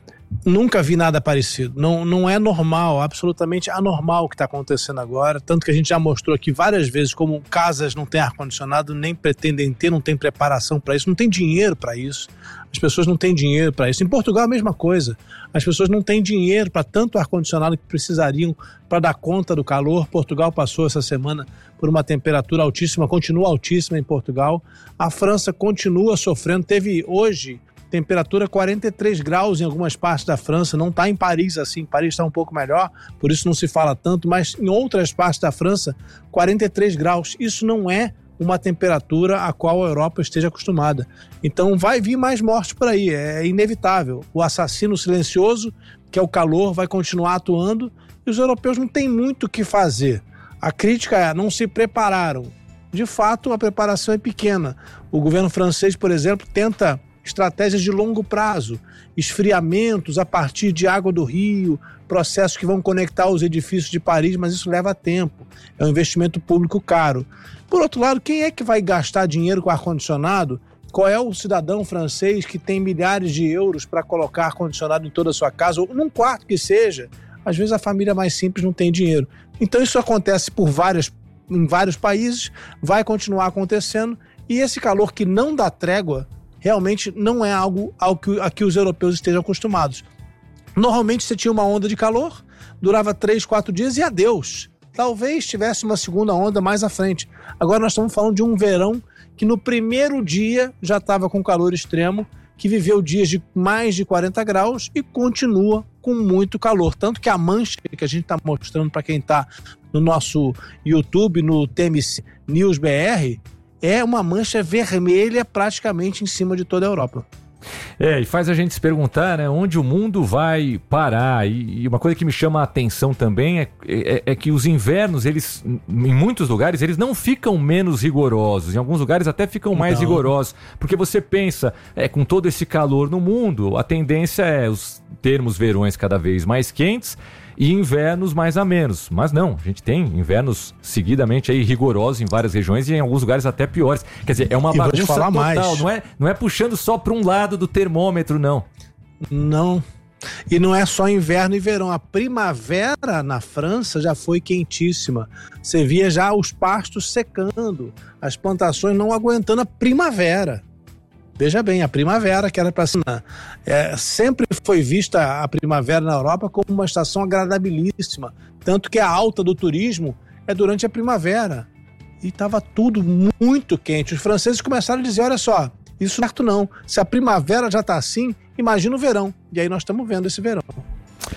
I: Nunca vi nada parecido. Não, não é normal, absolutamente anormal o que está acontecendo agora. Tanto que a gente já mostrou aqui várias vezes como casas não têm ar-condicionado, nem pretendem ter, não tem preparação para isso, não tem dinheiro para isso. As pessoas não têm dinheiro para isso. Em Portugal a mesma coisa. As pessoas não têm dinheiro para tanto ar-condicionado que precisariam para dar conta do calor. Portugal passou essa semana por uma temperatura altíssima, continua altíssima em Portugal. A França continua sofrendo. Teve hoje temperatura quarenta e três graus em algumas partes da França. Não está em Paris assim. Paris está um pouco melhor, por isso não se fala tanto. Mas em outras partes da França, quarenta e três graus. Isso não é uma temperatura a qual a Europa esteja acostumada. Então vai vir mais morte por aí, é inevitável. O assassino silencioso, que é o calor, vai continuar atuando e os europeus não têm muito o que fazer. A crítica é, não se prepararam. De fato, a preparação é pequena. O governo francês, por exemplo, tenta estratégias de longo prazo, esfriamentos a partir de água do rio, processos que vão conectar os edifícios de Paris, mas isso leva tempo. É um investimento público caro. Por outro lado, quem é que vai gastar dinheiro com ar-condicionado? Qual é o cidadão francês que tem milhares de euros para colocar ar-condicionado em toda a sua casa, ou num quarto que seja? Às vezes a família mais simples não tem dinheiro. Então isso acontece por várias, em vários países, vai continuar acontecendo, e esse calor que não dá trégua, realmente não é algo ao que, a que os europeus estejam acostumados. Normalmente você tinha uma onda de calor, durava três, quatro dias e adeus. Talvez tivesse uma segunda onda mais à frente. Agora nós estamos falando de um verão que no primeiro dia já estava com calor extremo, que viveu dias de mais de quarenta graus e continua com muito calor. Tanto que a mancha que a gente está mostrando para quem está no nosso YouTube, no T M C News B R, é uma mancha vermelha praticamente em cima de toda a Europa.
C: É, e faz a gente se perguntar, né, onde o mundo vai parar. E, e uma coisa que me chama a atenção também é, é, é que os invernos, eles, em muitos lugares, eles não ficam menos rigorosos. Em alguns lugares até ficam mais não. rigorosos. Porque você pensa, é, com todo esse calor no mundo, a tendência é os termos verões cada vez mais quentes e invernos mais amenos. Mas não, a gente tem invernos seguidamente aí rigorosos em várias regiões e em alguns lugares até piores. Quer dizer, é uma
I: e
C: bagunça
I: falar
C: total,
I: mais.
C: Não é, não é puxando só para um lado do termômetro, não.
I: Não. E não é só inverno e verão. A primavera na França já foi quentíssima. Você via já os pastos secando, as plantações não aguentando a primavera. Veja bem, a primavera, que era para ser, é, sempre foi vista a primavera na Europa como uma estação agradabilíssima. Tanto que a alta do turismo é durante a primavera. E estava tudo muito quente. Os franceses começaram a dizer, olha só, isso não é certo não. Se a primavera já está assim, imagina o verão. E aí nós estamos vendo esse verão.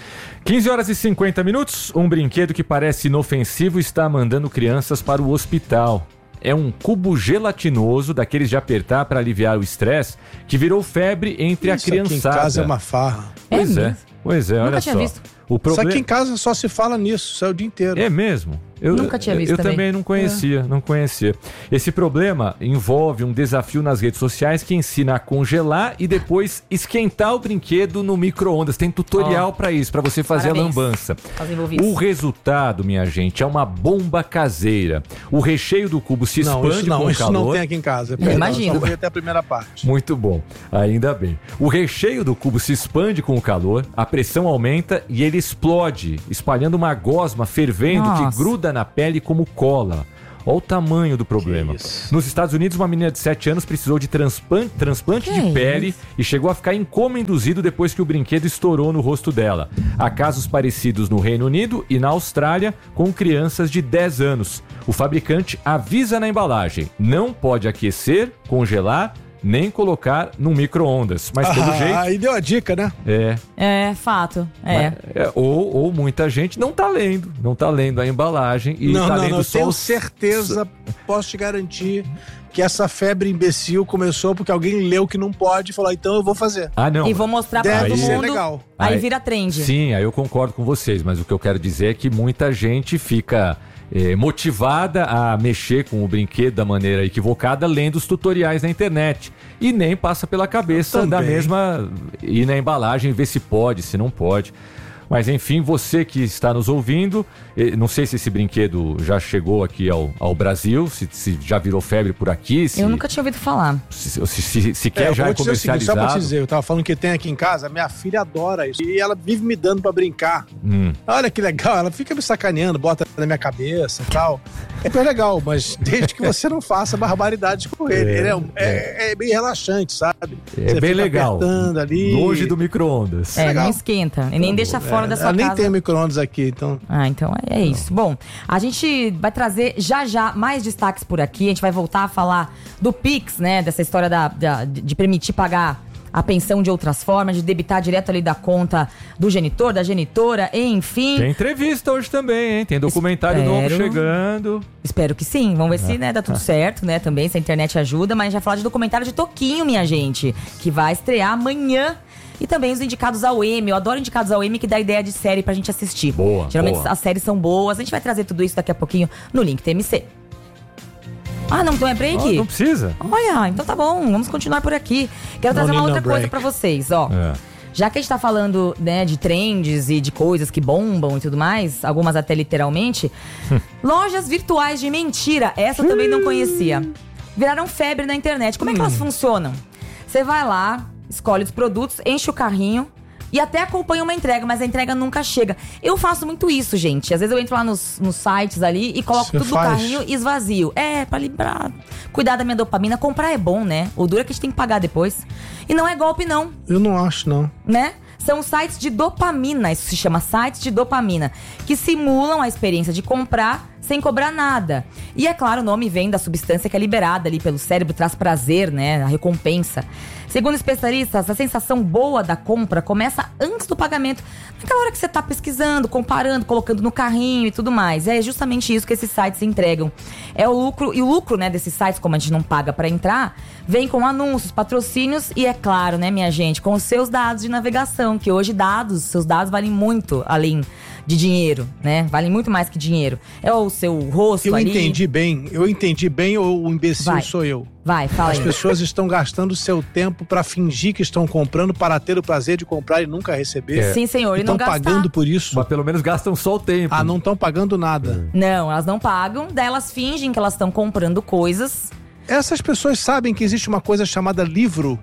C: quinze horas e cinquenta minutos, um brinquedo que parece inofensivo está mandando crianças para o hospital. É um cubo gelatinoso, daqueles de apertar para aliviar o estresse, que virou febre entre
I: Isso
C: a criançada.
I: Aqui em casa é uma farra.
C: Pois
B: É
C: é,
B: mesmo?
C: pois é,
B: Nunca
C: olha
B: tinha
C: só.
B: visto.
C: O problema...
I: Só que em casa só se fala nisso, isso é o dia inteiro.
C: É mesmo? Eu,
B: Nunca tinha visto
C: Eu
B: também.
C: também não conhecia, é. não conhecia. Esse problema envolve um desafio nas redes sociais que ensina a congelar e depois esquentar o brinquedo no micro-ondas. Tem tutorial oh. para isso, para você fazer Parabéns. a lambança. O resultado, minha gente, é uma bomba caseira. O recheio do cubo se expande
I: não, isso não,
C: com o
I: isso
C: calor.
I: não tem aqui em casa. Perdão,
B: imagino.
I: Só fui até a primeira parte.
C: Muito bom, ainda bem. O recheio do cubo se expande com o calor, a pressão aumenta e ele explode, espalhando uma gosma fervendo
B: Nossa.
C: que gruda na pele como cola. Olha o tamanho do problema. Nos Estados Unidos, uma menina de sete anos precisou de transplante, transplante de pele e chegou a ficar em coma induzido depois que o brinquedo estourou no rosto dela. Há casos parecidos no Reino Unido e na Austrália com crianças de dez anos. O fabricante avisa na embalagem: não pode aquecer, congelar, nem colocar no micro-ondas. Mas pelo
I: ah,
C: jeito...
I: Aí deu a dica, né?
C: É.
B: É, fato. É.
C: Mas, é ou, ou muita gente não tá lendo. Não tá lendo a embalagem e
I: não,
C: tá
I: não,
C: lendo
I: não,
C: só
I: tenho
C: os...
I: certeza, posso te garantir que essa febre imbecil começou porque alguém leu que não pode e falou, então eu vou fazer.
C: Ah, não.
B: E vou mostrar pra
I: Deve
B: todo
I: ser
B: mundo.
I: legal.
B: Aí,
C: Aí
B: vira trend.
C: Sim, aí eu concordo com vocês, mas o que eu quero dizer é que muita gente fica... É, motivada a mexer com o brinquedo da maneira equivocada, lendo os tutoriais na internet. E nem passa pela cabeça da mesma... ir na embalagem, ver se pode, se não pode. Mas enfim, você que está nos ouvindo, não sei se esse brinquedo já chegou aqui ao, ao Brasil, se, se já virou febre por aqui. Se,
B: eu nunca tinha ouvido falar.
C: Se, se, se, se quer
I: é,
C: já é comercializado.
I: Seguinte, só pra te dizer, eu tava falando que tem aqui em casa, minha filha adora isso. E ela vive me dando pra brincar.
C: Hum.
I: Olha que legal, ela fica me sacaneando, bota na minha cabeça e tal. É bem legal, mas desde que você não faça barbaridades com ele. É, ele é, é, é bem relaxante, sabe?
C: É
I: você
C: bem legal.
I: Ali.
C: Longe do micro-ondas.
B: É,
I: legal.
B: não esquenta. E nem deixa fora
I: é,
B: da sua
I: nem
B: casa.
I: Nem tem micro-ondas aqui, então...
B: Ah, então é isso. Bom, a gente vai trazer já já mais destaques por aqui. A gente vai voltar a falar do Pix, né? Dessa história da, da, de permitir pagar a pensão de outras formas, de debitar direto ali da conta do genitor, da genitora, enfim.
C: Tem entrevista hoje também, hein? Tem documentário
B: Espero...
C: novo chegando.
B: Espero que sim. Vamos ver
C: é.
B: se né, dá tudo certo, né? Também, se a internet ajuda. Mas a gente vai falar de documentário de Toquinho, minha gente, que vai estrear amanhã. E também os indicados ao Emmy. Eu adoro indicados ao Emmy, que dá ideia de série pra gente assistir.
C: Boa,
B: Geralmente
C: boa.
B: as séries são boas. A gente vai trazer tudo isso daqui a pouquinho no Link T M C. Ah, não, então é break?
C: Oh, não precisa.
B: Olha, então tá bom. Vamos continuar por aqui. Quero
I: Não
B: trazer uma
I: need
B: outra
I: no
B: coisa
I: break.
B: pra vocês, ó.
C: É.
B: Já que a gente tá falando, né, de trends e de coisas que bombam e tudo mais, algumas até literalmente, lojas virtuais de mentira, essa eu também não conhecia. Viraram febre na internet. Como é que elas funcionam? Você vai lá, escolhe os produtos, enche o carrinho e até acompanha uma entrega, mas a entrega nunca chega. Eu faço muito isso, gente. Às vezes eu entro lá nos, nos sites ali e coloco
I: Você
B: tudo
I: faz?
B: no carrinho e esvazio. É, pra lembrar. Cuidar da minha dopamina. Comprar é bom, né? O duro é que a gente tem que pagar depois. E não é golpe, não.
I: Eu não acho, não.
B: Né? São sites de dopamina, isso se chama sites de dopamina, que simulam a experiência de comprar sem cobrar nada. E é claro, o nome vem da substância que é liberada ali pelo cérebro, traz prazer, né? A recompensa. Segundo especialistas, a sensação boa da compra começa antes do pagamento. Naquela hora que você tá pesquisando, comparando, colocando no carrinho e tudo mais. É justamente isso que esses sites entregam. É o lucro, e o lucro, né, desses sites, como a gente não paga pra entrar, vem com anúncios, patrocínios e, é claro, né, minha gente, com os seus dados de navegação, que hoje dados, seus dados valem muito além de dinheiro, né? Valem muito mais que dinheiro. É o seu rosto
I: eu
B: ali.
I: Eu entendi bem, eu entendi bem ou o imbecil
B: Vai.
I: sou eu?
B: Vai, fala
I: As
B: aí.
I: pessoas estão gastando seu tempo pra fingir que estão comprando para ter o prazer de comprar e nunca receber.
B: É. Sim, senhor, e não
I: Estão
B: gastar.
I: pagando por isso.
C: Mas pelo menos gastam só o tempo.
I: Ah, não estão pagando nada.
B: Não, elas não pagam, daí elas fingem que elas estão comprando coisas.
I: Essas pessoas sabem que existe uma coisa chamada livro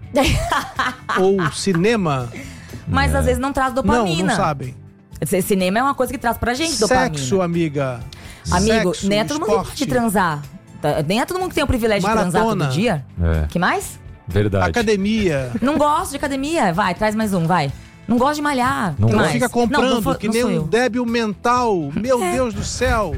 I: ou cinema.
B: Mas às vezes não traz dopamina.
I: Não, não sabem.
B: Esse cinema é uma coisa que traz pra gente dopamina.
I: Sexo, amiga.
B: Amigo,
I: Sexo,
B: nem é todo mundo que
I: esporte.
B: pode transar. Tá, nem é todo mundo que tem o privilégio
I: Maratona.
B: de transar todo dia.
C: É.
B: Que mais?
C: Verdade.
I: Academia.
B: Não gosto de academia. Vai, traz mais um, vai. Não gosta de malhar.
C: Não
B: que
I: Não
B: mais?
I: fica comprando,
B: não, não,
I: que
B: não
I: nem
B: sou
I: um
B: eu.
I: débil mental. Meu
B: É.
I: Deus do céu.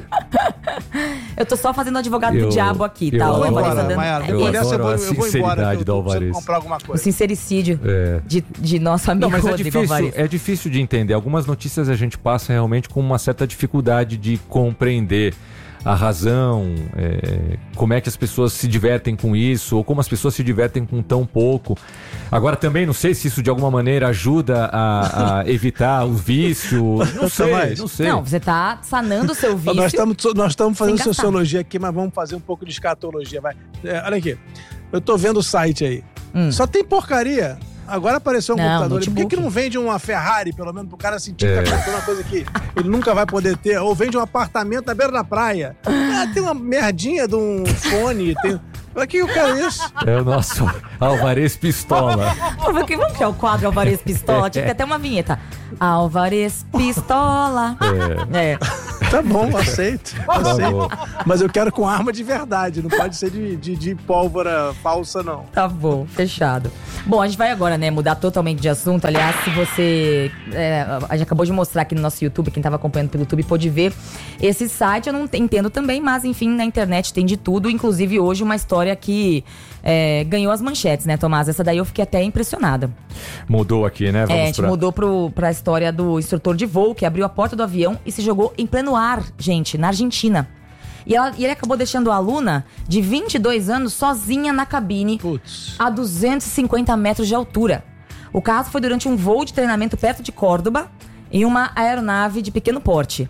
B: Eu tô só fazendo advogado
C: Eu-
B: do diabo aqui,
C: eu
B: tá?
I: Eu vou
B: O
C: adoro-
B: Alvarez tá
I: embora,
B: dando-
I: Maiara.
B: É
C: eu
I: Por
B: isso.
I: essa eu vou,
C: adoro a
I: eu vou embora, que
C: sinceridade
I: eu
C: do
I: tô precisando
C: Alvarez.
I: comprar alguma
B: O
I: coisa.
B: sincericídio
C: É.
B: de, de nosso amigo
C: Não, mas é
B: Rodrigo
C: difícil,
B: Alvarez.
C: é difícil de entender. Algumas notícias a gente passa realmente com uma certa dificuldade de compreender a razão, é, como é que as pessoas se divertem com isso, ou como as pessoas se divertem com tão pouco. Agora também não sei se isso de alguma maneira ajuda a, a evitar o vício. Não sei,
I: Tomás.
C: não sei.
B: Não, você tá sanando o seu vício.
I: Nós estamos nós estamos fazendo
B: Sem gastar.
I: sociologia aqui, mas vamos fazer um pouco de escatologia, vai. É, olha aqui. Eu tô vendo o site aí.
B: Hum.
I: Só tem porcaria. Agora apareceu um
B: Não,
I: computador. ali. Por que,
B: notebook.
I: que não vende uma Ferrari, pelo menos, pro cara sentir
C: É.
I: que tá comprando uma coisa que ele nunca vai poder ter? Ou vende um apartamento na beira da praia. Ah, tem uma merdinha de um fone. Tem... Pra que eu quero isso?
C: É o nosso Alvarez Pistola.
B: Vamos que- vamos criar o quadro Alvarez Pistola. Tinha que ter até uma vinheta. Alvarez Pistola. É.
I: Tá bom, aceito.
C: Tá
I: aceito.
C: bom.
I: Mas eu quero com arma de verdade. Não pode ser de, de, de pólvora falsa, não.
B: Tá bom, fechado. Bom, a gente vai agora, né, mudar totalmente de assunto. Aliás, se você... é, a gente acabou de mostrar aqui no nosso YouTube, quem tava acompanhando pelo YouTube pôde ver esse site. Eu não entendo também, mas enfim, na internet tem de tudo. Inclusive hoje uma história que é, ganhou as manchetes, né, Tomás? Essa daí eu fiquei até impressionada.
C: Mudou aqui, né? Vamos
B: É, a gente
C: pra...
B: mudou pro, pra história do instrutor de voo que abriu a porta do avião e se jogou em pleno ar, gente, na Argentina. E, ela- e ele acabou deixando a aluna de vinte e dois anos sozinha na cabine
I: Putz.
B: a duzentos e cinquenta metros de altura. O caso foi durante um voo de treinamento perto de Córdoba em uma aeronave de pequeno porte.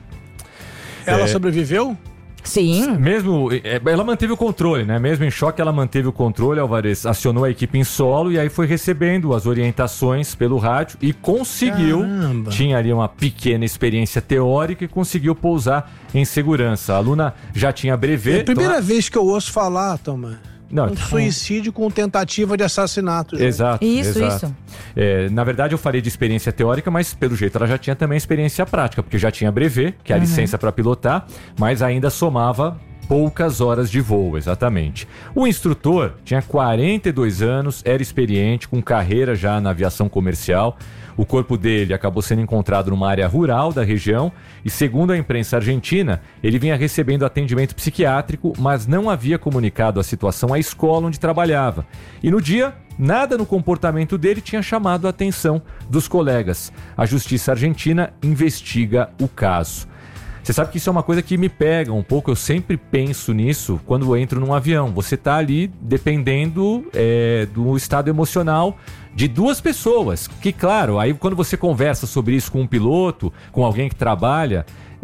I: Ela
C: É.
I: sobreviveu?
B: Sim.
C: Mesmo, é, ela manteve o controle, né? Mesmo em choque, ela manteve o controle. Alvarez acionou a equipe em solo e aí foi recebendo as orientações pelo rádio e conseguiu.
I: Caramba.
C: Tinha ali uma pequena experiência teórica e conseguiu pousar em segurança. A aluna já tinha brevet.
I: É a primeira
C: então-
I: vez que eu ouço falar, Tomás.
C: Não,
I: um
C: então-
I: suicídio com tentativa de assassinato. gente.
C: Exato.
B: Isso,
C: exato.
B: isso.
C: É, na verdade, eu falei de experiência teórica, mas pelo jeito ela já tinha também experiência prática, porque já tinha brevet, que é a
B: Uhum.
C: licença para pilotar, mas ainda somava poucas horas de voo, exatamente. O instrutor tinha quarenta e dois anos, era experiente, com carreira já na aviação comercial. O corpo dele acabou sendo encontrado numa área rural da região e, segundo a imprensa argentina, ele vinha recebendo atendimento psiquiátrico, mas não havia comunicado a situação à escola onde trabalhava. E no dia, nada no comportamento dele tinha chamado a atenção dos colegas. A justiça argentina investiga o caso. Você sabe que isso é uma coisa que me pega um pouco, eu sempre penso nisso quando eu entro num avião. Você tá ali dependendo é, do estado emocional de duas pessoas. Que, claro, aí quando você conversa sobre isso com um piloto, com alguém que trabalha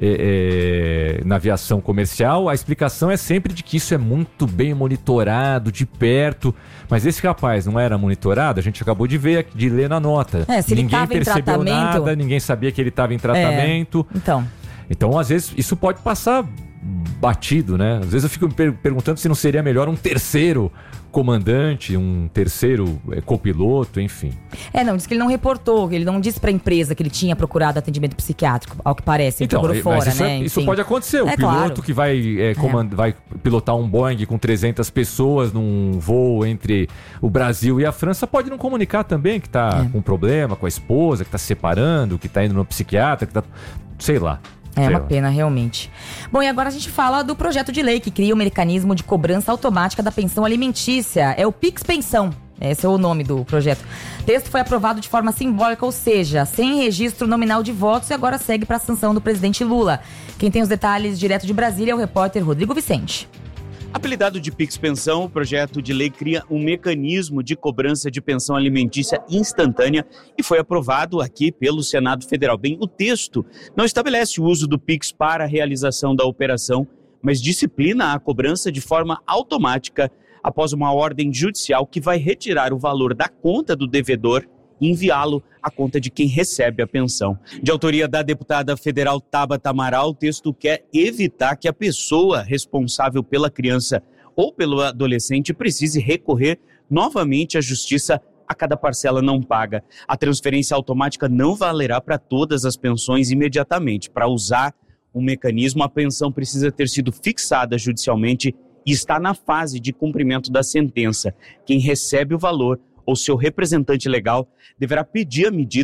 C: é, é, na aviação comercial, a explicação é sempre de que isso é muito bem monitorado, de perto. Mas esse rapaz não era monitorado, a gente acabou de ver, de ler na nota.
B: É, se ele
C: ninguém
B: tava em
C: percebeu
B: tratamento-
C: nada, ninguém sabia que ele estava em tratamento.
B: Então.
C: Então, às vezes, isso pode passar batido, né? Às vezes eu fico me per- perguntando se não seria melhor um terceiro comandante, um terceiro é, copiloto, enfim.
B: É, não, disse que ele não reportou, que ele não disse pra empresa que ele tinha procurado atendimento psiquiátrico, ao que parece, ele procurou
C: eh,
B: fora,
C: mas isso,
B: né?
C: é- isso
B: Enfim.
C: pode acontecer. O
B: É,
C: piloto
B: claro.
C: que vai, é, comand- vai pilotar um Boeing com trezentas pessoas num voo entre o Brasil e a França pode não comunicar também que tá
B: É.
C: com problema com a esposa, que tá se separando, que tá indo no psiquiatra, que tá... sei lá.
B: É
C: Sei
B: uma
C: lá.
B: pena, realmente. Bom, e agora a gente fala do projeto de lei que cria o mecanismo de cobrança automática da pensão alimentícia. É o Pix Pensão. Esse é o nome do projeto. O texto foi aprovado de forma simbólica, ou seja, sem registro nominal de votos e agora segue para a sanção do presidente Lula. Quem tem os detalhes direto de Brasília é o repórter Rodrigo Vicente.
J: Apelidado de Pix Pensão, o projeto de lei cria um mecanismo de cobrança de pensão alimentícia instantânea e foi aprovado aqui pelo Senado Federal. Bem, o texto não estabelece o uso do Pix para a realização da operação, mas disciplina a cobrança de forma automática após uma ordem judicial que vai retirar o valor da conta do devedor e enviá-lo à conta de quem recebe a pensão. De autoria da deputada federal Tabata Amaral, o texto quer evitar que a pessoa responsável pela criança ou pelo adolescente precise recorrer novamente à justiça a cada parcela não paga. A transferência automática não valerá para todas as pensões imediatamente. Para usar o mecanismo, a pensão precisa ter sido fixada judicialmente e está na fase de cumprimento da sentença. Quem recebe o valor ou seu representante legal deverá pedir a medida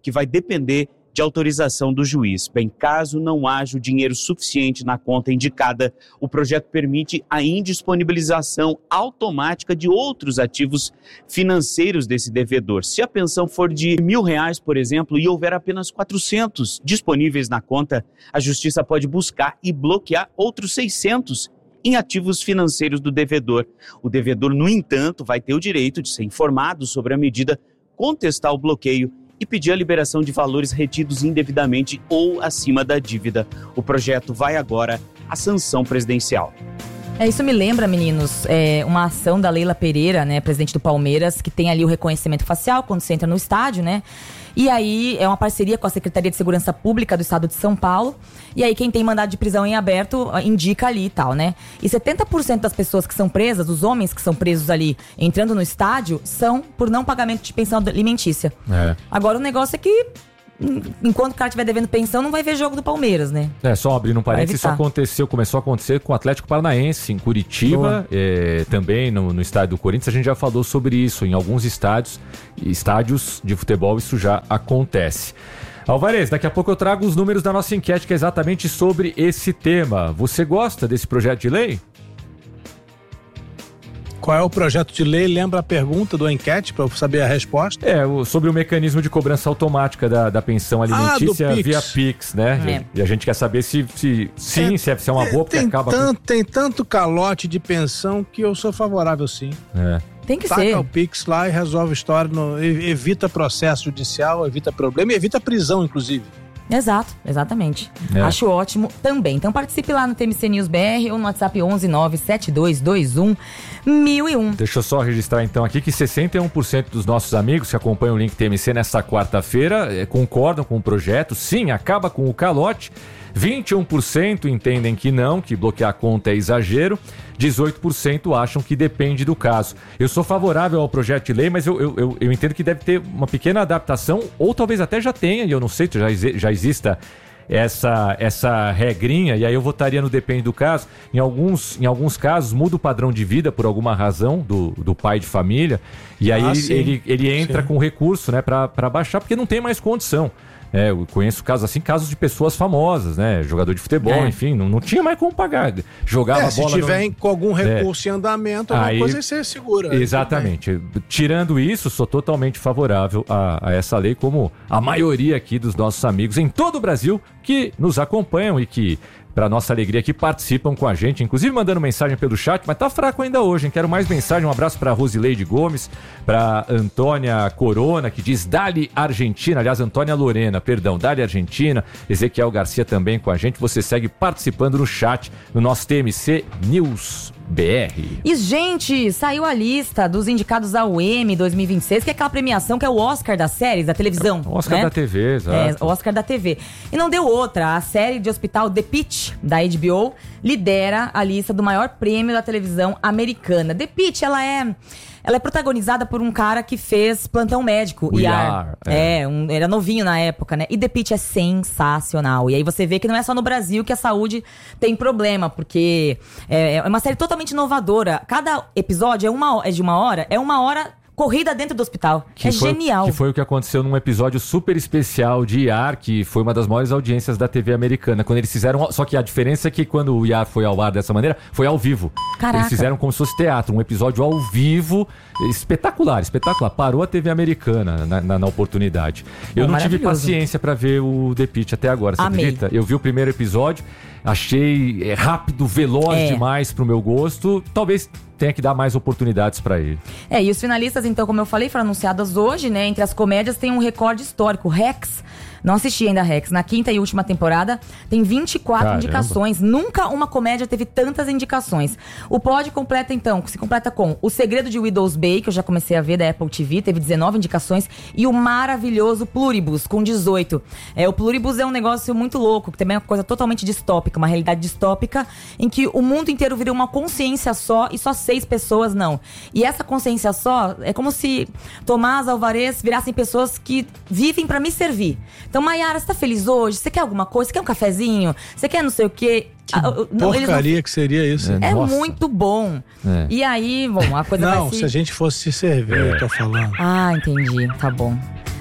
J: que vai depender de autorização do juiz. Bem, caso não haja o dinheiro suficiente na conta indicada, o projeto permite a indisponibilização automática de outros ativos financeiros desse devedor. Se a pensão for de mil reais, por exemplo, e houver apenas quatrocentos disponíveis na conta, a justiça pode buscar e bloquear outros seiscentos em ativos financeiros do devedor. O devedor, no entanto, vai ter o direito de ser informado sobre a medida, contestar o bloqueio e pedir a liberação de valores retidos indevidamente ou acima da dívida. O projeto vai agora à sanção presidencial.
B: É, isso me lembra, meninos, é, uma ação da Leila Pereira, né, presidente do Palmeiras, que tem ali o reconhecimento facial quando você entra no estádio, né? E aí é uma parceria com a Secretaria de Segurança Pública do Estado de São Paulo. E aí quem tem mandado de prisão em aberto indica ali e tal, né? E setenta por cento das pessoas que são presas, os homens que são presos ali entrando no estádio, são por não pagamento de pensão alimentícia. É. Agora o negócio é que enquanto o cara estiver devendo pensão, não vai ver jogo do Palmeiras, né? É, só abrindo um parênteses, isso aconteceu, começou a acontecer com o Atlético Paranaense, em Curitiba, é, também no, no estádio do Corinthians. A gente já falou sobre isso, em alguns estádios, estádios de futebol isso já acontece. Alvarez, daqui a pouco eu trago os números da nossa enquete, que é exatamente sobre esse tema. Você gosta desse projeto de lei?
I: Qual é o projeto de lei? Lembra a pergunta do enquete para eu saber a resposta?
C: É, o, sobre o mecanismo de cobrança automática da, da pensão alimentícia
I: ah,
C: via Pix, né? É. E a gente quer saber se, se sim, é, se, é, se é uma boa, porque
I: tem
C: acaba...
I: Tanto, com... Tem tanto calote de pensão que eu sou favorável, sim.
C: É.
B: Tem que
I: Taca
B: ser.
I: Taca o Pix lá e resolve a história, no, evita processo judicial, evita problema e evita prisão, inclusive.
B: Exato, exatamente. É. Acho ótimo também. Então participe lá no T M C News B R ou no WhatsApp onze nove sete dois dois um mil e um.
C: Deixa eu só registrar então aqui que sessenta e um por cento dos nossos amigos que acompanham o Link T M C nesta quarta-feira eh, concordam com o projeto. Sim, acaba com o calote. vinte e um por cento entendem que não, que bloquear a conta é exagero. dezoito por cento acham que depende do caso. Eu sou favorável ao projeto de lei, mas eu, eu, eu, eu entendo que deve ter uma pequena adaptação, ou talvez até já tenha, e eu não sei, já, já exista essa, essa regrinha, e aí eu votaria no depende do caso. Em alguns, em alguns casos, muda o padrão de vida por alguma razão do, do pai de família, e aí ah, ele, ele entra sim. com recurso, né, para baixar, porque não tem mais condição. É, eu conheço casos assim, casos de pessoas famosas, né? Jogador de futebol, é. enfim, não, não tinha mais como pagar. Jogava é, a bola.
I: Se tiver
C: no...
I: com algum recurso é. em andamento, alguma aí, coisa você segura.
C: Exatamente. Tirando isso, sou totalmente favorável a, a essa lei, como a maioria aqui dos nossos amigos em todo o Brasil que nos acompanham e que, para nossa alegria, que participam com a gente, inclusive mandando mensagem pelo chat, mas tá fraco ainda hoje, hein? Quero mais mensagem. Um abraço para Rosileide Gomes, para Antônia Corona, que diz Dali Argentina, aliás, Antônia Lorena, perdão, Dali Argentina, Ezequiel Garcia também com a gente. Você segue participando no chat, no nosso T M C News B R.
B: E, gente, saiu a lista dos indicados ao Emmy dois mil e vinte e seis, que é aquela premiação que é o Oscar das séries, da televisão.
C: O Oscar
B: né?
C: da T V, exato.
B: É, o Oscar da T V. E não deu outra. A série de hospital The Pitt, da H B O, lidera a lista do maior prêmio da televisão americana. The Pitt, ela é... Ela é protagonizada por um cara que fez Plantão Médico,
C: o
B: E R.
C: R, é,
B: é um, era novinho na época, né? E The Pitt é sensacional. E aí você vê que não é só no Brasil que a saúde tem problema, porque é, é uma série totalmente inovadora. Cada episódio é, uma, é de uma hora, é uma hora... corrida dentro do hospital. Que é
C: foi,
B: genial.
C: Que foi o que aconteceu num episódio super especial de I A R, que foi uma das maiores audiências da T V americana. Quando eles fizeram... Só que a diferença é que quando o I A R foi ao ar dessa maneira, foi ao vivo.
B: Caraca.
C: Eles fizeram como se fosse teatro, um episódio ao vivo, espetacular, espetacular. Parou a T V americana na, na, na oportunidade. Eu é não tive paciência pra ver o The Pitt até agora, você
B: Amei.
C: acredita? Eu vi o primeiro episódio, achei é, rápido, veloz
B: é.
C: demais pro meu gosto. Talvez tenha que dar mais oportunidades pra ele.
B: É, e os finalistas, então, como eu falei, foram anunciados hoje, né? Entre as comédias tem um recorde histórico. Rex, não assisti ainda Rex, na quinta e última temporada tem vinte e quatro Caramba. indicações. Nunca uma comédia teve tantas indicações. O pódio completa, então, se completa com O Segredo de Widow's Bay, que eu já comecei a ver, da Apple T V, teve dezenove indicações, e o maravilhoso Pluribus, com dezoito. É, o Pluribus é um negócio muito louco, que também é uma coisa totalmente distópica, uma realidade distópica, em que o mundo inteiro vira uma consciência só e só seis pessoas não. E essa consciência só é como se Tomás, Alvarez virassem pessoas que vivem pra me servir. Então, Maiara, você tá feliz hoje? Você quer alguma coisa? Você quer um cafezinho? Você quer não sei o quê?
I: Que ah, porcaria não... que seria isso.
B: É, é muito bom. É. E aí, bom, a coisa
I: não,
B: vai se...
I: se a gente fosse se servir, é. eu tô falando.
B: Ah, entendi. Tá bom.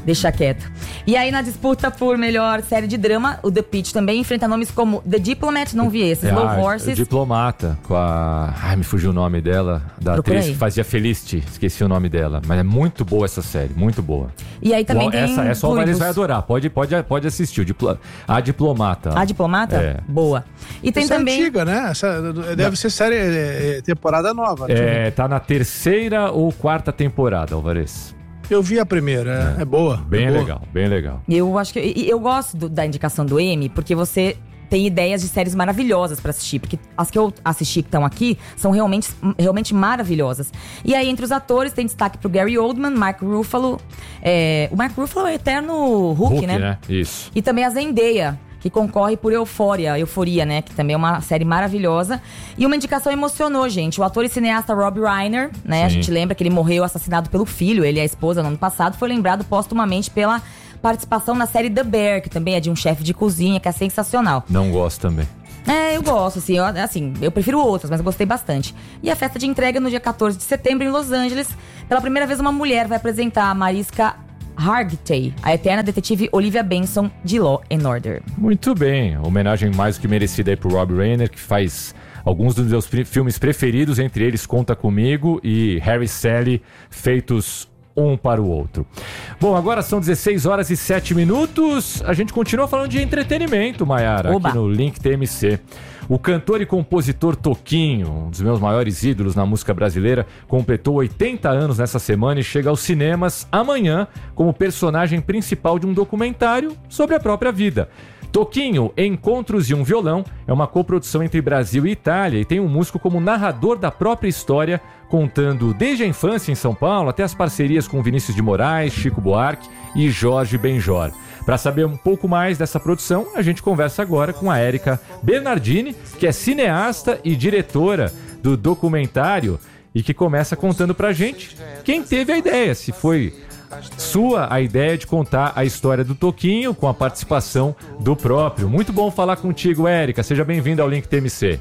B: deixa quieto. E aí, na disputa por melhor série de drama, o The Pitt também enfrenta nomes como The Diplomat, não vi esse,
C: É,
B: Slow
C: a-
B: Horses.
C: Diplomata, com a... Ai, me fugiu o nome dela, da
B: Procura
C: atriz
B: aí.
C: que fazia Felicity, esqueci o nome dela. Mas é muito boa essa série, muito boa.
B: E aí também
C: Bom,
B: tem
C: essa, essa o Vares
B: Pluribus.
C: vai adorar, pode, pode, pode assistir, o Diplo... A Diplomata.
B: A Diplomata?
C: É.
B: Boa. E tem
I: Essa
B: também...
I: é antiga, né? Essa deve ser série, é, é, temporada nova. deixa eu ver.
C: É, tá na terceira ou quarta temporada, Alvarez.
I: Eu vi a primeira, é, é boa.
C: Bem
I: é boa.
C: legal, bem legal.
B: Eu acho que e eu gosto do- da indicação do Emmy, porque você tem ideias de séries maravilhosas pra assistir, porque as que eu assisti que estão aqui são realmente, realmente maravilhosas. E aí, entre os atores, tem destaque pro Gary Oldman, Mark Ruffalo. É, o Mark Ruffalo é o eterno Hulk,
C: Hulk,
B: né?
C: né? Isso.
B: E também a Zendaya, que concorre por Euphoria, Euforia, né? Que também é uma série maravilhosa. E uma indicação emocionou, gente. O ator e cineasta Rob Reiner, né?
C: Sim.
B: A gente lembra que ele morreu assassinado pelo filho, ele e a esposa no ano passado, foi lembrado póstumamente pela participação na série The Bear, que também é de um chefe de cozinha, que é sensacional.
C: Não gosto também.
B: É, eu gosto, assim eu, assim, eu prefiro outras, mas eu gostei bastante. E a festa de entrega no dia quatorze de setembro em Los Angeles. Pela primeira vez, uma mulher vai apresentar a Mariska Hargitay, a eterna detetive Olivia Benson de Law and Order.
C: Muito bem, homenagem mais do que merecida aí pro Rob Reiner, que faz alguns dos meus pri- filmes preferidos, entre eles Conta Comigo e Harry e Sally, feitos um para o outro. Bom, agora são dezesseis horas e sete minutos. A gente continua falando de entretenimento, Maiara,
B: Oba.
C: aqui no Link T M C. O cantor e compositor Toquinho, um dos meus maiores ídolos na música brasileira, completou oitenta anos nessa semana e chega aos cinemas amanhã como personagem principal de um documentário sobre a própria vida. Toquinho, Encontros e um Violão, é uma coprodução entre Brasil e Itália e tem um músico como narrador da própria história, contando desde a infância em São Paulo até as parcerias com Vinícius de Moraes, Chico Buarque e Jorge Benjor. Para saber um pouco mais dessa produção, a gente conversa agora com a Érica Bernardini, que é cineasta e diretora do documentário e que começa contando pra gente quem teve a ideia, se foi sua a ideia de contar a história do Toquinho com a participação do próprio. Muito bom falar contigo, Érica. Seja bem-vinda ao Link T M C.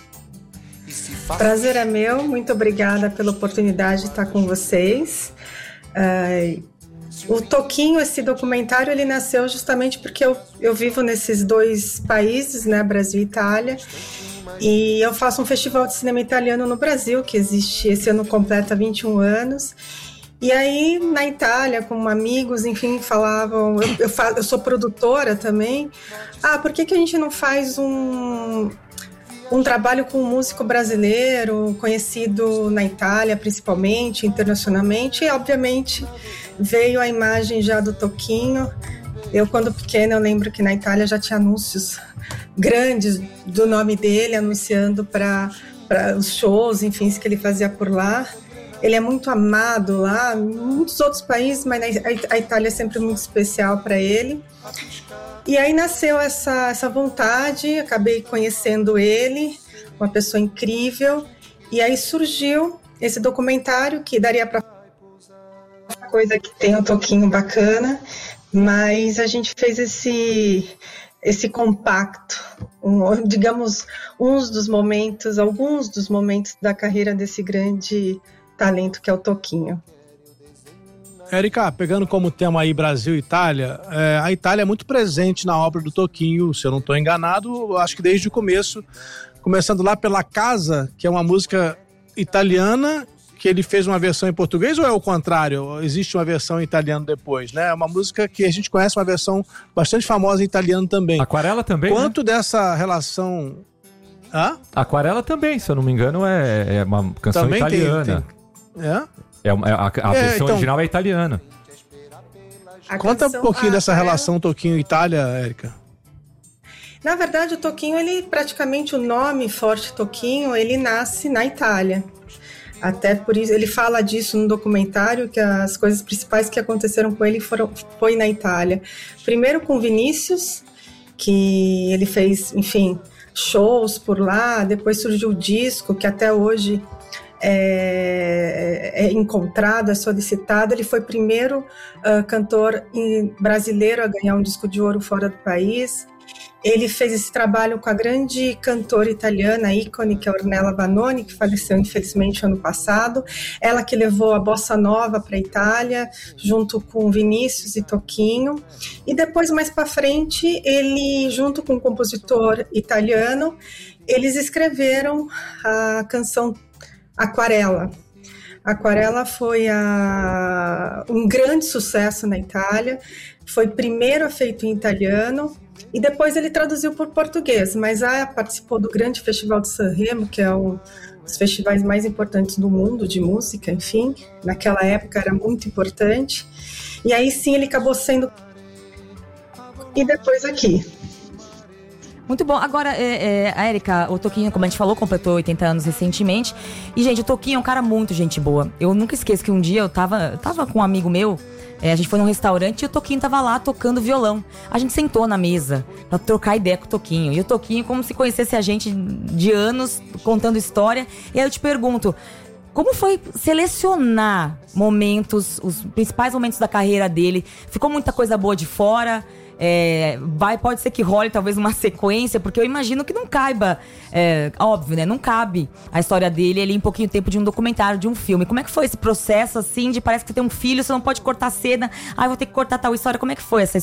K: Prazer é meu, muito obrigada pela oportunidade de estar com vocês. Uh, o Toquinho, esse documentário, ele nasceu justamente porque eu, eu vivo nesses dois países, né, Brasil e Itália, e eu faço um festival de cinema italiano no Brasil, que existe, esse ano completa vinte e um anos. E aí, na Itália, com amigos, enfim, falavam... Eu, eu, fa- eu sou produtora também. Ah, por que que a gente não faz um, um trabalho com um músico brasileiro, conhecido na Itália, principalmente, internacionalmente? E, obviamente, veio a imagem já do Toquinho. Eu, quando pequena, eu lembro que na Itália já tinha anúncios grandes do nome dele, anunciando para os shows, enfim, que ele fazia por lá. Ele é muito amado lá, em muitos outros países, mas a Itália é sempre muito especial para ele. E aí nasceu essa, essa vontade, acabei conhecendo ele, uma pessoa incrível, e aí surgiu esse documentário que daria para coisa que tem um toquinho bacana, mas a gente fez esse, esse compacto, um, digamos, uns dos momentos, alguns dos momentos da carreira desse grande talento que é o Toquinho.
I: Érica, pegando como tema aí Brasil e Itália, é, a Itália é muito presente na obra do Toquinho, se eu não estou enganado, acho que desde o começo, começando lá pela Casa, que é uma música italiana, que ele fez uma versão em português, ou é o contrário? Existe uma versão em italiano depois, né? É uma música que a gente conhece, uma versão bastante famosa em italiano também.
C: Aquarela também,
I: Quanto
C: né?
I: dessa relação... Hã?
C: Aquarela também, se eu não me engano, é, é uma canção
I: Também tem-
C: italiana.
I: tem- É?
C: É uma- a a
I: É,
C: versão
I: então-
C: original é italiana.
K: A
I: Conta um
K: canção-
I: pouquinho
K: ah,
I: dessa
K: é.
I: relação Toquinho-Itália, Érica.
K: Na verdade, o Toquinho, ele praticamente, o nome Forte Toquinho, ele nasce na Itália. Até por isso, ele fala disso no documentário, que as coisas principais que aconteceram com ele foram, foi na Itália. Primeiro com Vinícius, que ele fez, enfim, shows por lá, depois surgiu o disco, que até hoje é, é encontrado, é solicitado. Ele foi o primeiro uh, cantor brasileiro a ganhar um disco de ouro fora do país. Ele fez esse trabalho com a grande cantora italiana, ícone, que é Ornella Vanoni, que faleceu infelizmente ano passado. Ela que levou a bossa nova para a Itália, junto com Vinícius e Toquinho. E depois, mais para frente, ele, junto com um compositor italiano, eles escreveram a canção Aquarela. Aquarela foi a, um grande sucesso na Itália, foi primeiro feito em italiano, e depois ele traduziu por português, mas ah, participou do grande Festival de Sanremo, que é um dos festivais mais importantes do mundo de música, enfim, naquela época era muito importante, e aí sim ele acabou sendo... E depois aqui.
B: Muito bom. Agora, é, é, a Érica, o Toquinho, como a gente falou, completou oitenta anos recentemente. E, gente, o Toquinho é um cara muito gente boa. Eu nunca esqueço que um dia eu tava, eu tava com um amigo meu, é, a gente foi num restaurante e o Toquinho tava lá tocando violão. A gente sentou na mesa pra trocar ideia com o Toquinho. E o Toquinho, como se conhecesse a gente de anos, contando história. E aí eu te pergunto, como foi selecionar momentos, os principais momentos da carreira dele? Ficou muita coisa boa de fora? É, vai, pode ser que role talvez uma sequência, porque eu imagino que não caiba, é, óbvio, né? Não cabe a história dele ali em pouquinho tempo de um documentário, de um filme. Como é que foi esse processo, assim, de parece que você tem um filho, você não pode cortar cena, ah, vou ter que cortar tal história. Como é que foi essa,